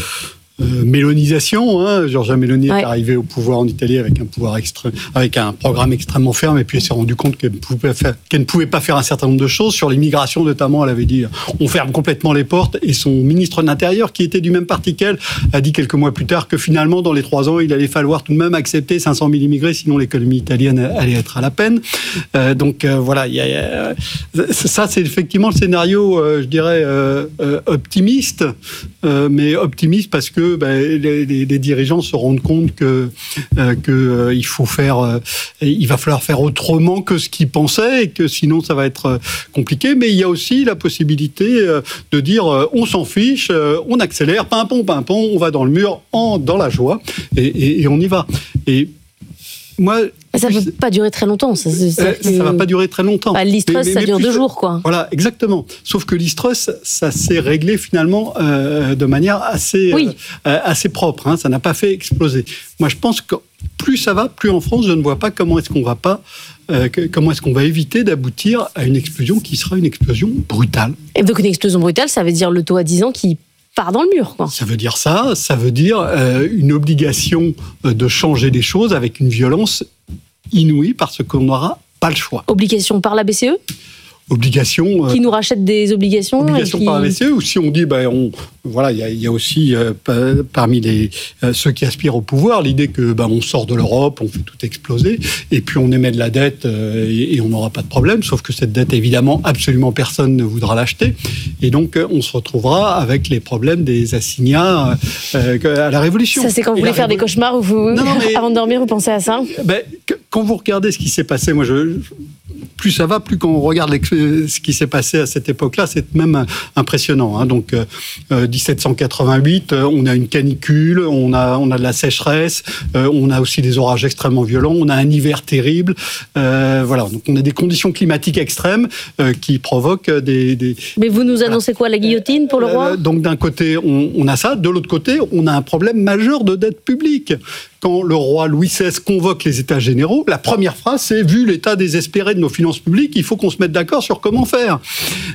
euh, mélonisation. Hein. Giorgia Meloni Ouais. est arrivée au pouvoir en Italie avec un pouvoir extrême, avec un programme extrêmement ferme, et puis elle s'est rendue compte qu'elle ne pouvait faire, qu'elle ne pouvait pas faire un certain nombre de choses. Sur l'immigration notamment, elle avait dit on ferme complètement les portes. Et son ministre de l'Intérieur, qui était du même parti qu'elle, a dit quelques mois plus tard que finalement, dans les trois ans, il allait falloir tout de même accepter cinq cent mille immigrés, sinon l'économie italienne allait être à la peine. Euh, donc euh, voilà, il y a, il y a, ça c'est effectivement le scénario, euh, je dirais, euh, euh, optimiste, euh, mais optimiste parce que ben, les, les, les dirigeants se rendent compte que, euh, que euh, il faut faire, euh, il va falloir faire autrement que ce qu'ils pensaient et que sinon ça va être euh, compliqué. Mais il y a aussi la possibilité euh, de dire euh, on s'en fiche, euh, on accélère, pimpon, pimpon, on va dans le mur, en, dans la joie et, et, et on y va. Et moi, ça ne peut pas durer très longtemps. Ça ne que... va pas durer très longtemps. Bah, l'Is Truss, ça mais dure deux jours, quoi. Voilà, exactement. Sauf que l'Is Truss, ça s'est réglé finalement euh, de manière assez, oui. euh, assez propre. Hein, ça n'a pas fait exploser. Moi, je pense que plus ça va, plus en France, je ne vois pas comment est-ce qu'on va pas, euh, que, comment est-ce qu'on va éviter d'aboutir à une explosion qui sera une explosion brutale. Et donc une explosion brutale, ça veut dire le taux à dix ans qui part dans le mur, quoi. Ça veut dire ça. Ça veut dire euh, une obligation de changer les choses avec une violence inouïe parce qu'on n'aura pas le choix. Obligation par la B C E ? Obligation. Qui nous rachète des obligations. Obligation qui... par la B C E, ou si on dit, ben, on, voilà, il y, y a aussi euh, parmi les, euh, ceux qui aspirent au pouvoir l'idée que ben, on sort de l'Europe, on fait tout exploser, et puis on émet de la dette euh, et, et on n'aura pas de problème, sauf que cette dette, évidemment, absolument personne ne voudra l'acheter, et donc euh, on se retrouvera avec les problèmes des assignats euh, à la Révolution. Ça, c'est quand vous et voulez faire révo... des cauchemars, ou vous, non, non, mais, avant de dormir, vous pensez à ça ? Ben, quand vous regardez ce qui s'est passé, moi, je... plus ça va, plus quand on regarde ce qui s'est passé à cette époque-là, c'est même impressionnant. Hein. Donc, euh, dix-sept cent quatre-vingt-huit, on a une canicule, on a, on a de la sécheresse, euh, on a aussi des orages extrêmement violents, on a un hiver terrible. Euh, voilà, donc on a des conditions climatiques extrêmes euh, qui provoquent des, des... Mais vous nous annoncez voilà. quoi, la guillotine pour le roi ? euh, Donc, d'un côté, on, on a ça. De l'autre côté, on a un problème majeur de dette publique. Quand le roi Louis seize convoque les États généraux, la première phrase, c'est « Vu l'état désespéré de nos finances publiques, il faut qu'on se mette d'accord sur comment faire. Euh, »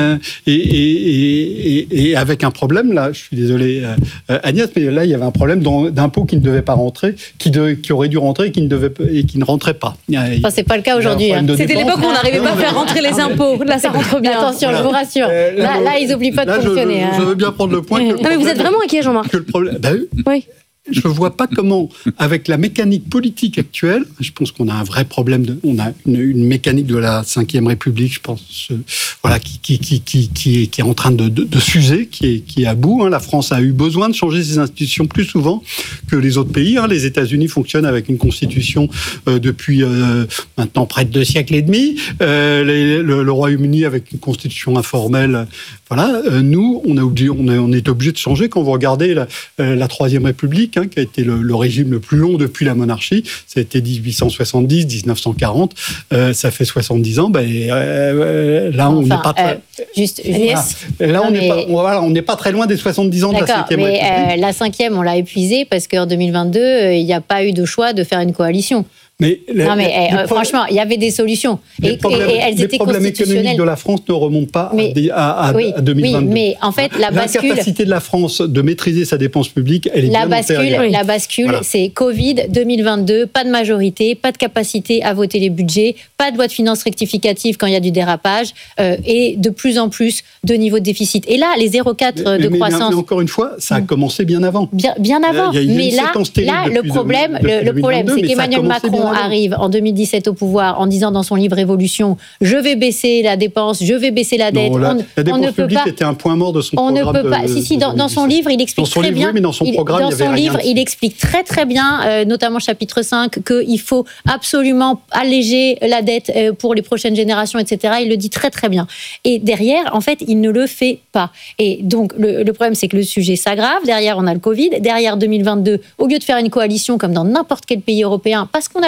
et, et, et, et avec un problème, là, je suis désolé euh, Agnès, mais là, il y avait un problème d'impôts qui ne devaient pas rentrer, qui, de, qui aurait dû rentrer et qui ne, devait, et qui ne rentraient pas. Enfin, c'est pas le cas aujourd'hui. Hein. C'était l'époque où on n'arrivait pas à faire rentrer les impôts. Là, ça rentre bien. Attention, je vous rassure. Euh, là, là, là, ils n'oublient pas de là, fonctionner. Je, hein. je veux bien prendre le point. Non, mais vous êtes vraiment inquiet, Jean-Marc. Que le problème, ben, oui. Je ne vois pas comment, avec la mécanique politique actuelle, je pense qu'on a un vrai problème, de, on a une, une mécanique de la cinquième République, je pense, euh, voilà, qui, qui, qui, qui, qui, est, qui est en train de, de, de s'user, qui est, qui est à bout. Hein. La France a eu besoin de changer ses institutions plus souvent que les autres pays. Hein. Les États-Unis fonctionnent avec une constitution euh, depuis euh, maintenant près de deux siècles et demi. Euh, les, le, le Royaume-Uni avec une constitution informelle. Voilà, euh, nous, on, a obligé, on, est, on est obligé de changer. Quand vous regardez la, euh, la troisième République, hein, qui a été le, le régime le plus long depuis la monarchie, ça a été dix-huit cent soixante-dix à dix-neuf cent quarante, euh, ça fait soixante-dix ans. Ben, euh, là, on n'est enfin, pas très... Euh, juste, voilà. Là, on n'est mais... pas, voilà, on n'est pas très loin des soixante-dix ans de la cinquième mais, République. Euh, la cinquième, on l'a épuisée parce qu'en deux mille vingt-deux, euh, il n'y a pas eu de choix de faire une coalition. Mais les, non, mais les, euh, les franchement, il y avait des solutions. Les et, problèmes, et, et elles les étaient problèmes constitutionnelles. économiques de la France ne remontent pas mais, à, à, oui, à deux mille vingt-deux. Oui, mais en fait, la bascule... L'incapacité de la France de maîtriser sa dépense publique, elle est la bien bascule, antérieure. La bascule, voilà. C'est Covid deux mille vingt-deux, pas de majorité, pas de capacité à voter les budgets, pas de loi de finances rectificative quand il y a du dérapage, euh, et de plus en plus de niveau de déficit. Et là, les zéro virgule quatre mais, de mais, croissance... Mais encore une fois, ça a commencé bien avant. Bien, bien avant. Il y a, il y a mais là, là le problème, le, le problème c'est qu'Emmanuel Macron arrive en deux mille dix-sept au pouvoir en disant dans son livre Révolution, je vais baisser la dépense, je vais baisser la dette. Non, la, on, la dépense on ne peut pas. Était un point mort de son on programme. On ne peut pas. De, si, si, dans, dans son livre, il explique très livre, bien. Oui, mais dans son il, programme, dans il y avait son rien livre, il explique très très bien, euh, notamment chapitre cinq, qu'il faut absolument alléger la dette euh, pour les prochaines générations, et cetera. Il le dit très très bien. Et derrière, en fait, il ne le fait pas. Et donc, le, le problème, c'est que le sujet s'aggrave. Derrière, on a le Covid. Derrière deux mille vingt-deux, au lieu de faire une coalition comme dans n'importe quel pays européen, parce qu'on a le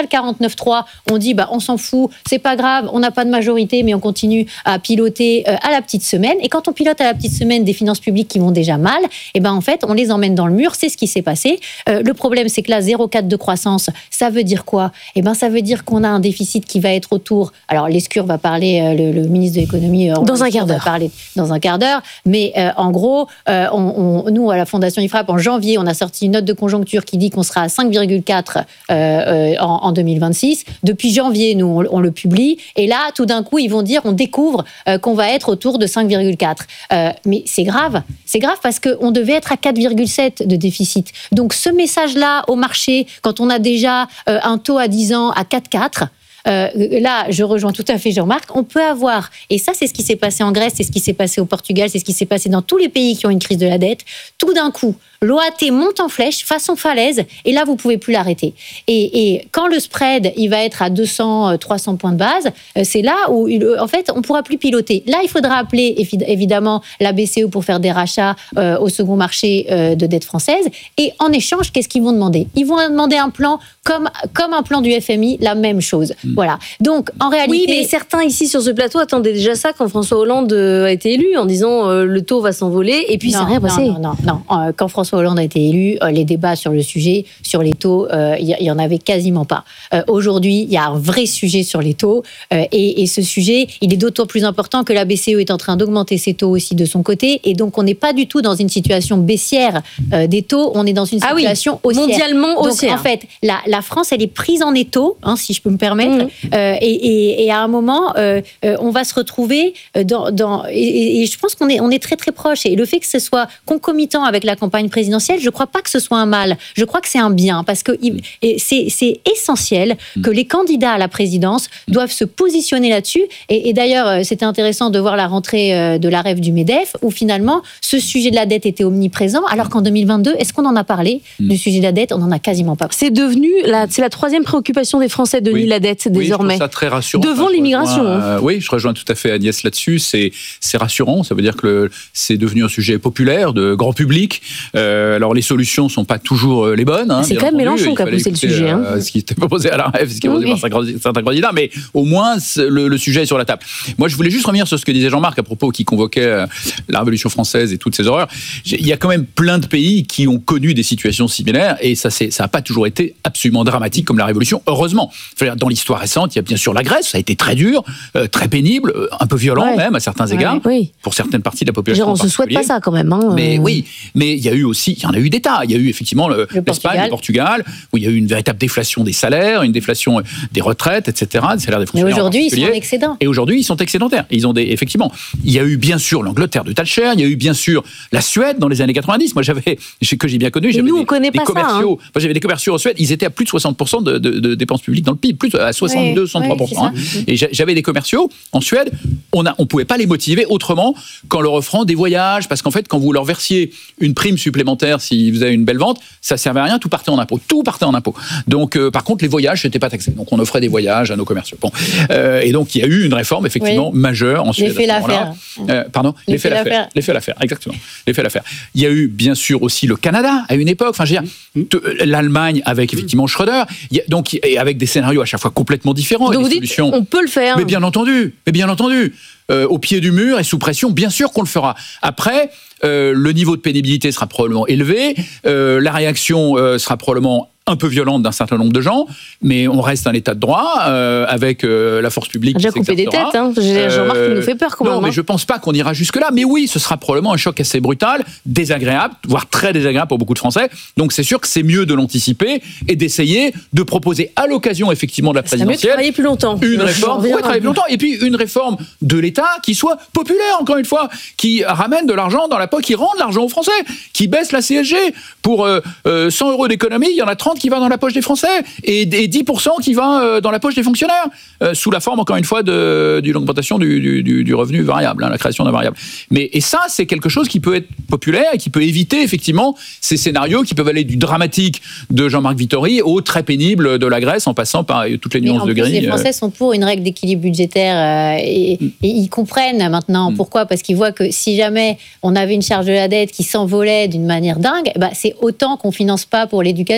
quarante-neuf trois, on dit bah, on s'en fout, c'est pas grave, on n'a pas de majorité, mais on continue à piloter euh, à la petite semaine. Et quand on pilote à la petite semaine des finances publiques qui vont déjà mal, et ben en fait, on les emmène dans le mur. C'est ce qui s'est passé. Euh, le problème, c'est que là, zéro virgule quatre de croissance, ça veut dire quoi? Et ben ça veut dire qu'on a un déficit qui va être autour. Alors, Lescure va parler, euh, le, le ministre de l'économie, euh, dans un quart d'heure. Va parler dans un quart d'heure. Mais euh, en gros, euh, on, on, nous, à la Fondation I F R A P, en janvier, on a sorti une note de conjoncture qui dit qu'on sera à cinq virgule quatre euh, euh, en, en deux mille vingt-six. Depuis janvier, nous, on, on le publie. Et là, tout d'un coup, ils vont dire, on découvre euh, qu'on va être autour de cinq virgule quatre. Euh, mais c'est grave. C'est grave parce qu'on devait être à quatre virgule sept de déficit. Donc, ce message-là au marché, quand on a déjà euh, un taux à dix ans à quatre virgule quatre, Euh, là, je rejoins tout à fait Jean-Marc, on peut avoir, et ça c'est ce qui s'est passé en Grèce, c'est ce qui s'est passé au Portugal, c'est ce qui s'est passé dans tous les pays qui ont une crise de la dette, tout d'un coup, l'O A T monte en flèche, façon falaise, et là vous pouvez plus l'arrêter. Et, et quand le spread, il va être à deux cents, trois cents points de base, c'est là où, en fait, on pourra plus piloter. Là, il faudra appeler évidemment la B C E pour faire des rachats euh, au second marché euh, de dette française, et en échange, qu'est-ce qu'ils vont demander? Ils vont demander un plan comme, comme un plan du F M I, la même chose. Mmh. Voilà. Donc, en réalité... Oui, mais certains ici sur ce plateau attendaient déjà ça quand François Hollande a été élu, en disant euh, le taux va s'envoler, et puis non, ça n'a rien passé. Non, non, non. non. Quand François Hollande a été élu, euh, les débats sur le sujet, sur les taux, il euh, y, y en avait quasiment pas. Euh, aujourd'hui, il y a un vrai sujet sur les taux, euh, et, et ce sujet, il est d'autant plus important que la B C E est en train d'augmenter ses taux aussi de son côté, et donc on n'est pas du tout dans une situation baissière euh, des taux, on est dans une situation ah oui, haussière. Mondialement haussière. Donc en fait, la, la France, elle est prise en étau, hein, si je peux me permettre, mmh. euh, et, et, et à un moment, euh, euh, on va se retrouver dans... dans et, et je pense qu'on est, on est très très proche, et le fait que ce soit concomitant avec la campagne présidentielle, je ne crois pas que ce soit un mal, je crois que c'est un bien, parce que il, c'est, c'est essentiel que les candidats à la présidence doivent se positionner là-dessus, et, et d'ailleurs, c'était intéressant de voir la rentrée de la R E F du MEDEF, où finalement, ce sujet de la dette était omniprésent, alors qu'en deux mille vingt-deux, est-ce qu'on en a parlé du sujet de la dette? On n'en a quasiment pas. C'est devenu, la, c'est la troisième préoccupation des Français, Denis, oui. la dette, désormais. Oui, je trouve ça très rassurant. Devant enfin, l'immigration. Rejoins, euh, oui, je rejoins tout à fait Agnès là-dessus. C'est, c'est rassurant. Ça veut dire que le, c'est devenu un sujet populaire, de grand public. Euh, alors, les solutions ne sont pas toujours les bonnes. Hein, c'est quand même Mélenchon qui a poussé le sujet. Hein. Euh, ce qui était proposé à la R E F, ce qui est proposé oui. par certains candidats. Mais au moins, le, le sujet est sur la table. Moi, je voulais juste revenir sur ce que disait Jean-Marc à propos, qui convoquait la Révolution française et toutes ces horreurs. Il y a quand même plein de pays qui ont connu des situations similaires, et ça n'a pas toujours été absolument dramatique comme la Révolution, heureusement. Dans l'histoire récente, il y a bien sûr la Grèce, ça a été très dur, euh, très pénible, un peu violent ouais. même à certains égards, ouais, oui. pour certaines parties de la population. Genre, on ne se souhaite pas ça quand même. Hein, mais euh... oui, mais il y a eu aussi, il y en a eu des tas. Il y a eu effectivement le, le l'Espagne, le Portugal, où il y a eu une véritable déflation des salaires, une déflation des retraites, et cetera, des salaires des fonctionnaires. Mais aujourd'hui, ils sont en excédent. Et aujourd'hui, ils sont excédentaires. Ils ont des, effectivement, il y a eu bien sûr l'Angleterre de Thatcher, il y a eu bien sûr la Suède dans les années quatre-vingt-dix. Moi, j'avais, que j'ai bien connu, j'avais nous, des, on connaît des pas commerciaux. Ça, hein. Moi, j'avais des commerciaux en Suède, ils étaient à plus de soixante pour cent de, de, de dépenses publiques dans le P I B, plus à soixante-deux, soixante-trois pour cent. Ouais, hein. Et j'avais des commerciaux en Suède, on ne on pouvait pas les motiver autrement qu'en leur offrant des voyages, parce qu'en fait, quand vous leur versiez une prime supplémentaire s'ils faisaient une belle vente, ça ne servait à rien, tout partait en impôt. Tout partait en impôt. Donc, euh, par contre, les voyages, c'était pas taxé. Donc, on offrait des voyages à nos commerciaux. Bon. Euh, et donc, il y a eu une réforme, effectivement, oui. majeure en Suède. L'effet l'affaire. Euh, pardon L'effet l'affaire. L'effet l'affaire, exactement. L'effet l'affaire. Il y a eu, bien sûr, aussi le Canada, à une époque. Enfin, je veux dire, l'Allemagne, avec, effectivement, Schröder. Il y a, donc, et avec des scénarios à chaque fois complètement différents. Donc, vous dites, solutions... on peut le faire. Mais bien entendu. Mais bien entendu. Euh, au pied du mur et sous pression, bien sûr qu'on le fera. Après, euh, le niveau de pénibilité sera probablement élevé, euh, la réaction euh, sera probablement un peu violente d'un certain nombre de gens, mais on reste un état de droit euh, avec euh, la force publique. Déjà coupé des têtes, hein. Jean-Marc euh, qui nous fait peur quand même. Non, mais je pense pas qu'on ira jusque-là. Mais oui, ce sera probablement un choc assez brutal, désagréable, voire très désagréable pour beaucoup de Français. Donc c'est sûr que c'est mieux de l'anticiper et d'essayer de proposer à l'occasion effectivement de la présidentielle. C'est mieux de travailler plus longtemps. Une réforme, ouais, travailler plus longtemps, et puis une réforme de l'État qui soit populaire, encore une fois, qui ramène de l'argent dans la poche, qui rend de l'argent aux Français, qui baisse la C S G. Pour euh, euh, cent euros d'économie, il y en a trente qui va dans la poche des Français et, et dix pour cent qui va euh, dans la poche des fonctionnaires, euh, sous la forme, encore une fois, de, d'une augmentation du, du, du revenu variable, hein, la création d'un variable. Mais, et ça, c'est quelque chose qui peut être populaire et qui peut éviter, effectivement, ces scénarios qui peuvent aller du dramatique de Jean-Marc Vittori au très pénible de la Grèce, en passant par toutes les nuances de gris. Les Français euh... sont pour une règle d'équilibre budgétaire euh, et, mm. et ils comprennent maintenant. Mm. Pourquoi ? Parce qu'ils voient que si jamais on avait une charge de la dette qui s'envolait d'une manière dingue, bah, c'est autant qu'on finance pas pour l'éducation. On n'a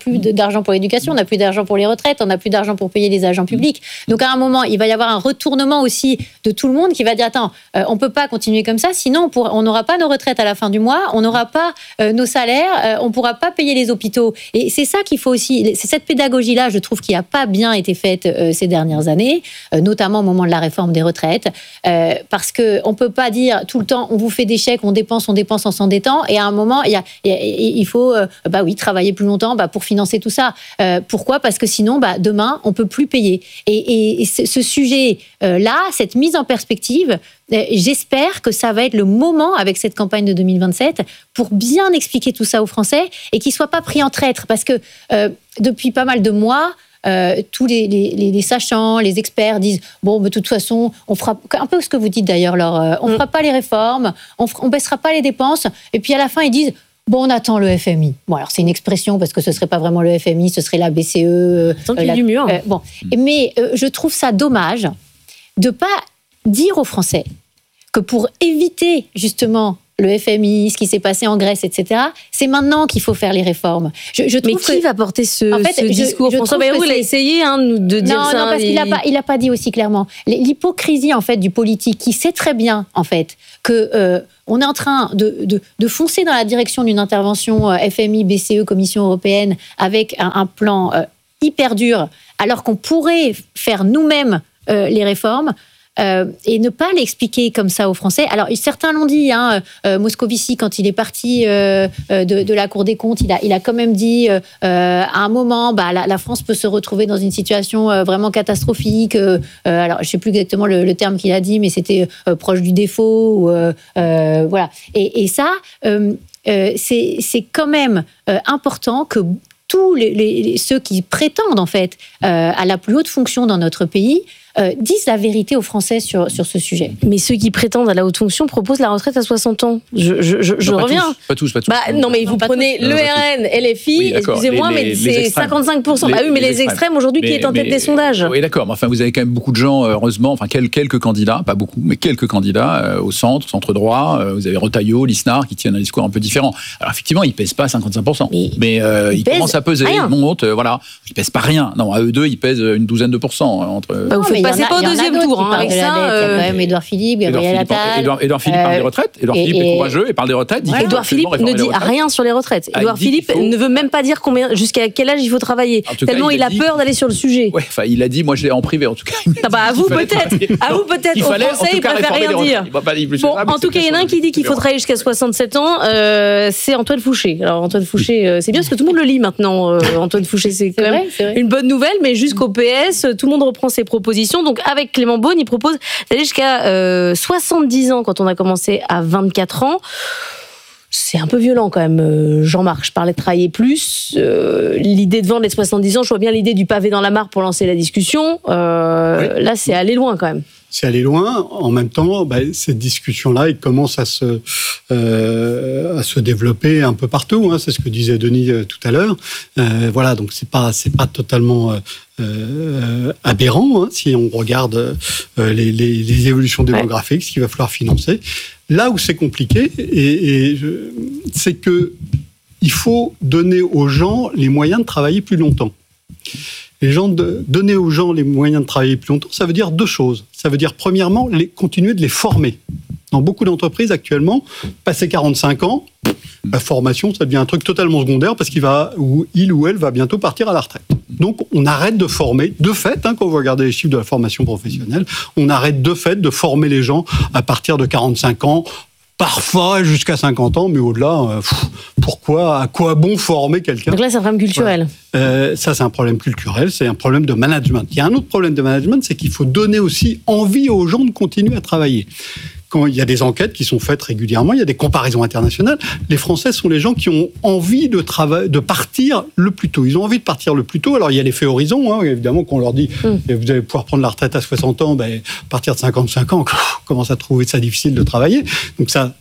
plus d'argent pour l'éducation, on n'a plus d'argent pour les retraites, on n'a plus d'argent pour payer les agents publics. Donc à un moment, il va y avoir un retournement aussi de tout le monde qui va dire attends, euh, on peut pas continuer comme ça, sinon on n'aura pas nos retraites à la fin du mois, on n'aura pas euh, nos salaires, euh, on pourra pas payer les hôpitaux. Et c'est ça qu'il faut aussi, c'est cette pédagogie-là, je trouve, qui a pas bien été faite euh, ces dernières années, euh, notamment au moment de la réforme des retraites, euh, parce que on peut pas dire tout le temps on vous fait des chèques, on dépense, on dépense en s'endettant, et à un moment il y a, il faut euh, bah oui travailler plus longtemps bah, pour financer tout ça. Euh, pourquoi ? Parce que sinon bah, demain on peut plus payer. Et, et, et ce sujet euh, là, cette mise en perspective, euh, j'espère que ça va être le moment avec cette campagne de deux mille vingt-sept pour bien expliquer tout ça aux Français et qu'ils soient pas pris en traître, parce que euh, depuis pas mal de mois. Euh, tous les, les, les sachants, les experts disent bon, de toute façon, on fera un peu ce que vous dites d'ailleurs, Laure, euh, on ne fera pas les réformes, on ne baissera pas les dépenses, et puis à la fin ils disent bon, on attend le F M I. Bon, alors c'est une expression parce que ce serait pas vraiment le F M I, ce serait la B C E. Tant qu'il y a du mur. Euh, bon, mais euh, je trouve ça dommage de pas dire aux Français que pour éviter justement le F M I, ce qui s'est passé en Grèce, et cetera. C'est maintenant qu'il faut faire les réformes. Je, je trouve Mais qui que, va porter ce, en fait, ce je, discours ? je François Bayrou, il a essayé hein, de dire non, ça. Non, parce et... qu'il n'a pas, il a pas dit aussi clairement. L'hypocrisie en fait du politique, qui sait très bien en fait que euh, on est en train de, de, de foncer dans la direction d'une intervention euh, F M I, B C E, Commission européenne, avec un, un plan euh, hyper dur, alors qu'on pourrait faire nous-mêmes euh, les réformes. Euh, et ne pas l'expliquer comme ça aux Français. Alors, certains l'ont dit, hein, euh, Moscovici, quand il est parti euh, de, de la Cour des comptes, il a, il a quand même dit, euh, à un moment, bah, la, la France peut se retrouver dans une situation euh, vraiment catastrophique. Euh, alors, je ne sais plus exactement le, le terme qu'il a dit, mais c'était euh, proche du défaut. Ou, euh, euh, voilà. Et, et ça, euh, euh, c'est, c'est quand même euh, important que tous les, les, ceux qui prétendent, en fait, euh, à la plus haute fonction dans notre pays, Euh, disent la vérité aux Français sur, sur ce sujet. Mais ceux qui prétendent à la haute fonction proposent la retraite à soixante ans. Je, je, je, je non, pas reviens. Tous, pas tous, pas tous. Bah, non, mais vous non, prenez tous. l'E R N, L F I, oui, excusez-moi, les, mais les, c'est les cinquante-cinq pour cent. Les, bah oui, mais les, les extrêmes, extrêmes aujourd'hui, qui est en tête des sondages. Oui, d'accord. Mais enfin, vous avez quand même beaucoup de gens, heureusement, enfin, quelques, quelques candidats, pas beaucoup, mais quelques candidats euh, au centre, centre droit. Euh, vous avez Retailleau, Lisnard, qui tiennent un discours un peu différent. Alors, effectivement, ils ne pèsent pas cinquante-cinq pour cent. Mais, mais euh, ils commencent à peser. Ils montent, euh, voilà. Ils ne pèsent pas rien. Non, à eux deux, ils pèsent une douzaine de pourcents. Entre... Bah, vous faites passer pas au deuxième tour, hein, avec ça. Il y a quand même Édouard Philippe, Gabriel Attal. Édouard, Édouard Philippe euh, parle des retraites. Édouard et, Philippe et, est courageux et parle des retraites. Voilà. Édouard Philippe ne dit rien sur les retraites. Édouard Philippe faut... ne veut même pas dire combien, jusqu'à quel âge il faut travailler. Tellement cas, il, il a, dit... peur d'aller sur le sujet. Ouais, enfin, il a dit, moi je l'ai en privé en tout cas. Ah bah à vous peut-être, à vous peut-être. Aux Français, il préfère rien dire. Bon, en tout cas, il y en a un qui dit qu'il faut travailler jusqu'à soixante-sept ans. C'est Antoine Fouché. Alors Antoine Fouché, c'est bien parce que tout le monde le lit maintenant. Antoine Fouché, c'est quand même une bonne nouvelle, mais jusqu'au P S, tout le monde reprend ses propositions. Donc avec Clément Beaune, il propose d'aller jusqu'à euh, soixante-dix ans quand on a commencé à vingt-quatre ans. C'est un peu violent quand même, Jean-Marc. Je parlais de travailler plus. Euh, l'idée de vendre les soixante-dix ans, je vois bien l'idée du pavé dans la mare pour lancer la discussion. Euh, oui. Là, c'est aller loin quand même. C'est aller loin. En même temps, bah, cette discussion-là, elle commence à se, euh, à se développer un peu partout. Hein. C'est ce que disait Denis euh, tout à l'heure. Euh, voilà, donc c'est pas, c'est pas totalement euh, euh, aberrant hein, si on regarde euh, les, les, les évolutions démographiques, ouais. Ce qu'il va falloir financer. Là où c'est compliqué, et, et je, c'est que il faut donner aux gens les moyens de travailler plus longtemps. Les gens de, donner aux gens les moyens de travailler plus longtemps, ça veut dire deux choses. Ça veut dire, premièrement, les, continuer de les former. Dans beaucoup d'entreprises, actuellement, passé quarante-cinq ans, la formation, ça devient un truc totalement secondaire parce qu'il va, ou il ou elle va bientôt partir à la retraite. Donc, on arrête de former, de fait, hein, quand vous regardez les chiffres de la formation professionnelle, on arrête de fait de former les gens à partir de quarante-cinq ans, parfois jusqu'à cinquante ans, mais au-delà, euh, pff, pourquoi, à quoi bon former quelqu'un ? Donc là, c'est un problème culturel. Voilà. Euh, ça, c'est un problème culturel, c'est un problème de management. Il y a un autre problème de management, c'est qu'il faut donner aussi envie aux gens de continuer à travailler. Quand il y a des enquêtes qui sont faites régulièrement, il y a des comparaisons internationales. Les Français sont les gens qui ont envie de travailler, de partir le plus tôt. Ils ont envie de partir le plus tôt. Alors il y a l'effet horizon, hein, évidemment, qu'on leur dit mm. vous allez pouvoir prendre la retraite à soixante ans, ben, à partir de cinquante-cinq ans, on commence à trouver ça difficile de travailler. Donc ça,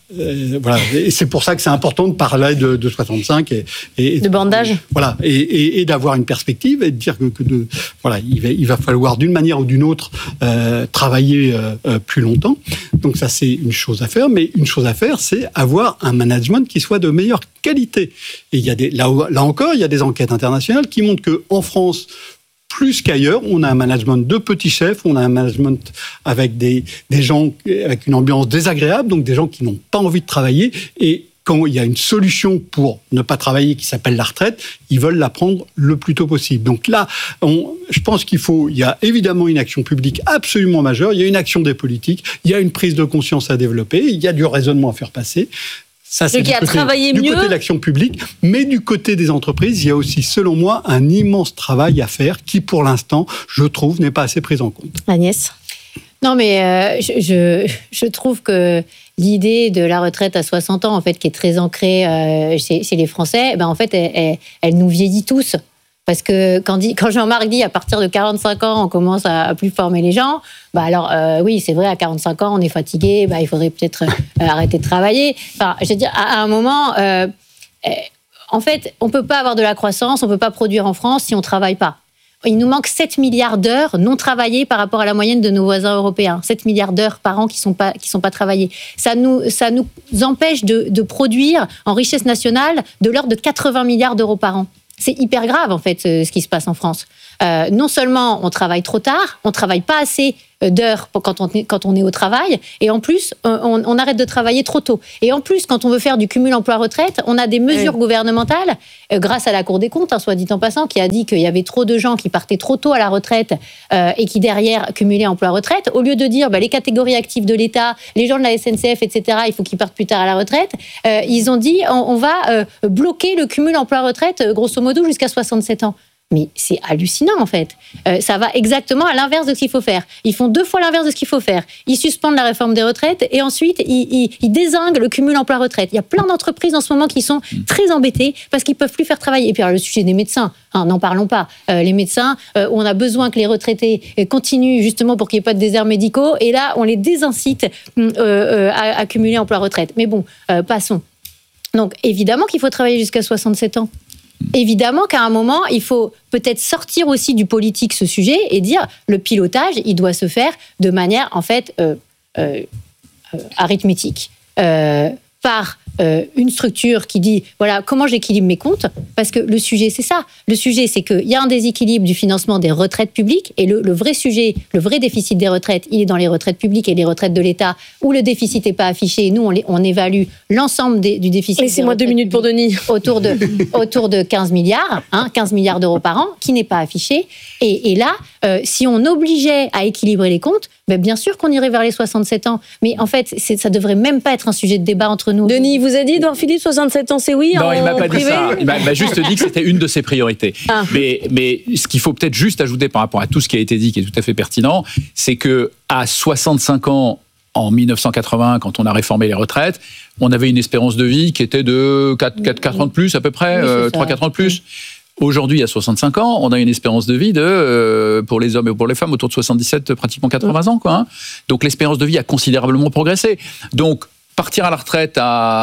Euh, voilà, et c'est pour ça que c'est important de parler de, de soixante-cinq et, et de bandage. Voilà, et, et, et d'avoir une perspective et de dire que, que de, voilà, il va, il va falloir d'une manière ou d'une autre euh, travailler euh, plus longtemps. Donc ça, c'est une chose à faire, mais une chose à faire, c'est avoir un management qui soit de meilleure qualité. Et il y a des, là, là encore, il y a des enquêtes internationales qui montrent que en France, plus qu'ailleurs, on a un management de petits chefs, on a un management avec des, des gens avec une ambiance désagréable, donc des gens qui n'ont pas envie de travailler. Et quand il y a une solution pour ne pas travailler qui s'appelle la retraite, ils veulent la prendre le plus tôt possible. Donc là, on, je pense qu'il faut, il y a évidemment une action publique absolument majeure, il y a une action des politiques, il y a une prise de conscience à développer, il y a du raisonnement à faire passer. Ça, c'est Donc, du, il y a côté, travailler du mieux. côté de l'action publique, mais du côté des entreprises, il y a aussi, selon moi, un immense travail à faire qui, pour l'instant, je trouve, n'est pas assez pris en compte. Agnès ? Non, mais euh, je, je, je trouve que l'idée de la retraite à soixante ans, en fait, qui est très ancrée euh, chez, chez les Français, ben, en fait, elle, elle, elle nous vieillit tous. Parce que quand, dit, quand Jean-Marc dit à partir de quarante-cinq ans, on commence à, à plus former les gens, bah alors euh, oui, c'est vrai, à quarante-cinq ans, on est fatigué, bah, il faudrait peut-être euh, arrêter de travailler. Enfin, je veux dire, à, à un moment, euh, euh, en fait, on ne peut pas avoir de la croissance, on ne peut pas produire en France si on ne travaille pas. Il nous manque sept milliards d'heures non travaillées par rapport à la moyenne de nos voisins européens. sept milliards d'heures par an qui ne sont pas, qui sont pas travaillées. Ça nous, ça nous empêche de, de produire en richesse nationale de l'ordre de quatre-vingts milliards d'euros par an. C'est hyper grave, en fait, ce qui se passe en France. Euh, non seulement on travaille trop tard, on ne travaille pas assez d'heures quand on, est, quand on est au travail, et en plus, on, on arrête de travailler trop tôt. Et en plus, quand on veut faire du cumul emploi-retraite, on a des mesures oui. gouvernementales, euh, grâce à la Cour des comptes, hein, soit dit en passant, qui a dit qu'il y avait trop de gens qui partaient trop tôt à la retraite euh, et qui, derrière, cumulaient emploi-retraite. Au lieu de dire bah, les catégories actives de l'État, les gens de la S N C F, et cetera, il faut qu'ils partent plus tard à la retraite, euh, ils ont dit on, on va euh, bloquer le cumul emploi-retraite, euh, grosso modo, jusqu'à soixante-sept ans. Mais c'est hallucinant, en fait. Euh, ça va exactement à l'inverse de ce qu'il faut faire. Ils font deux fois l'inverse de ce qu'il faut faire. Ils suspendent la réforme des retraites et ensuite, ils, ils, ils dézinguent le cumul emploi-retraite. Il y a plein d'entreprises en ce moment qui sont très embêtées parce qu'ils ne peuvent plus faire travailler. Et puis, alors, le sujet des médecins, hein, n'en parlons pas. Euh, les médecins, euh, on a besoin que les retraités continuent justement pour qu'il n'y ait pas de déserts médicaux. Et là, on les désincite euh, euh, à, à cumuler emploi-retraite. Mais bon, euh, passons. Donc, évidemment qu'il faut travailler jusqu'à soixante-sept ans. Évidemment qu'à un moment, il faut peut-être sortir aussi du politique ce sujet et dire le pilotage, il doit se faire de manière, en fait, euh, euh, euh, arithmétique, euh, par euh, une structure qui dit, voilà, comment j'équilibre mes comptes, parce que le sujet, c'est ça. Le sujet, c'est qu'il y a un déséquilibre du financement des retraites publiques, et le, le vrai sujet, le vrai déficit des retraites, il est dans les retraites publiques et les retraites de l'État, où le déficit n'est pas affiché. Nous, on, les, on évalue l'ensemble des, du déficit. Laissez-moi deux minutes pour Denis. Autour de, autour de quinze milliards, hein, quinze milliards d'euros par an, qui n'est pas affiché. Et, et là, euh, si on obligeait à équilibrer les comptes, ben bien sûr qu'on irait vers les soixante-sept ans. Mais en fait, c'est, ça ne devrait même pas être un sujet de débat entre nous. Denis, vous a dit, Édouard Philippe, soixante-sept ans, c'est oui? Non, en il m'a pas privé. dit ça. Il m'a, il m'a juste dit que c'était une de ses priorités. Ah. Mais, mais ce qu'il faut peut-être juste ajouter par rapport à tout ce qui a été dit, qui est tout à fait pertinent, c'est que à soixante-cinq ans, en mille neuf cent quatre-vingts, quand on a réformé les retraites, on avait une espérance de vie qui était de quatre, quatre, quatre ans de plus à peu près, oui, euh, trois quatre ans de plus. Oui. Aujourd'hui, à soixante-cinq ans, on a une espérance de vie de, euh, pour les hommes et pour les femmes, autour de soixante-dix-sept, pratiquement quatre-vingts ans, quoi. Hein. Donc l'espérance de vie a considérablement progressé. Donc partir à la retraite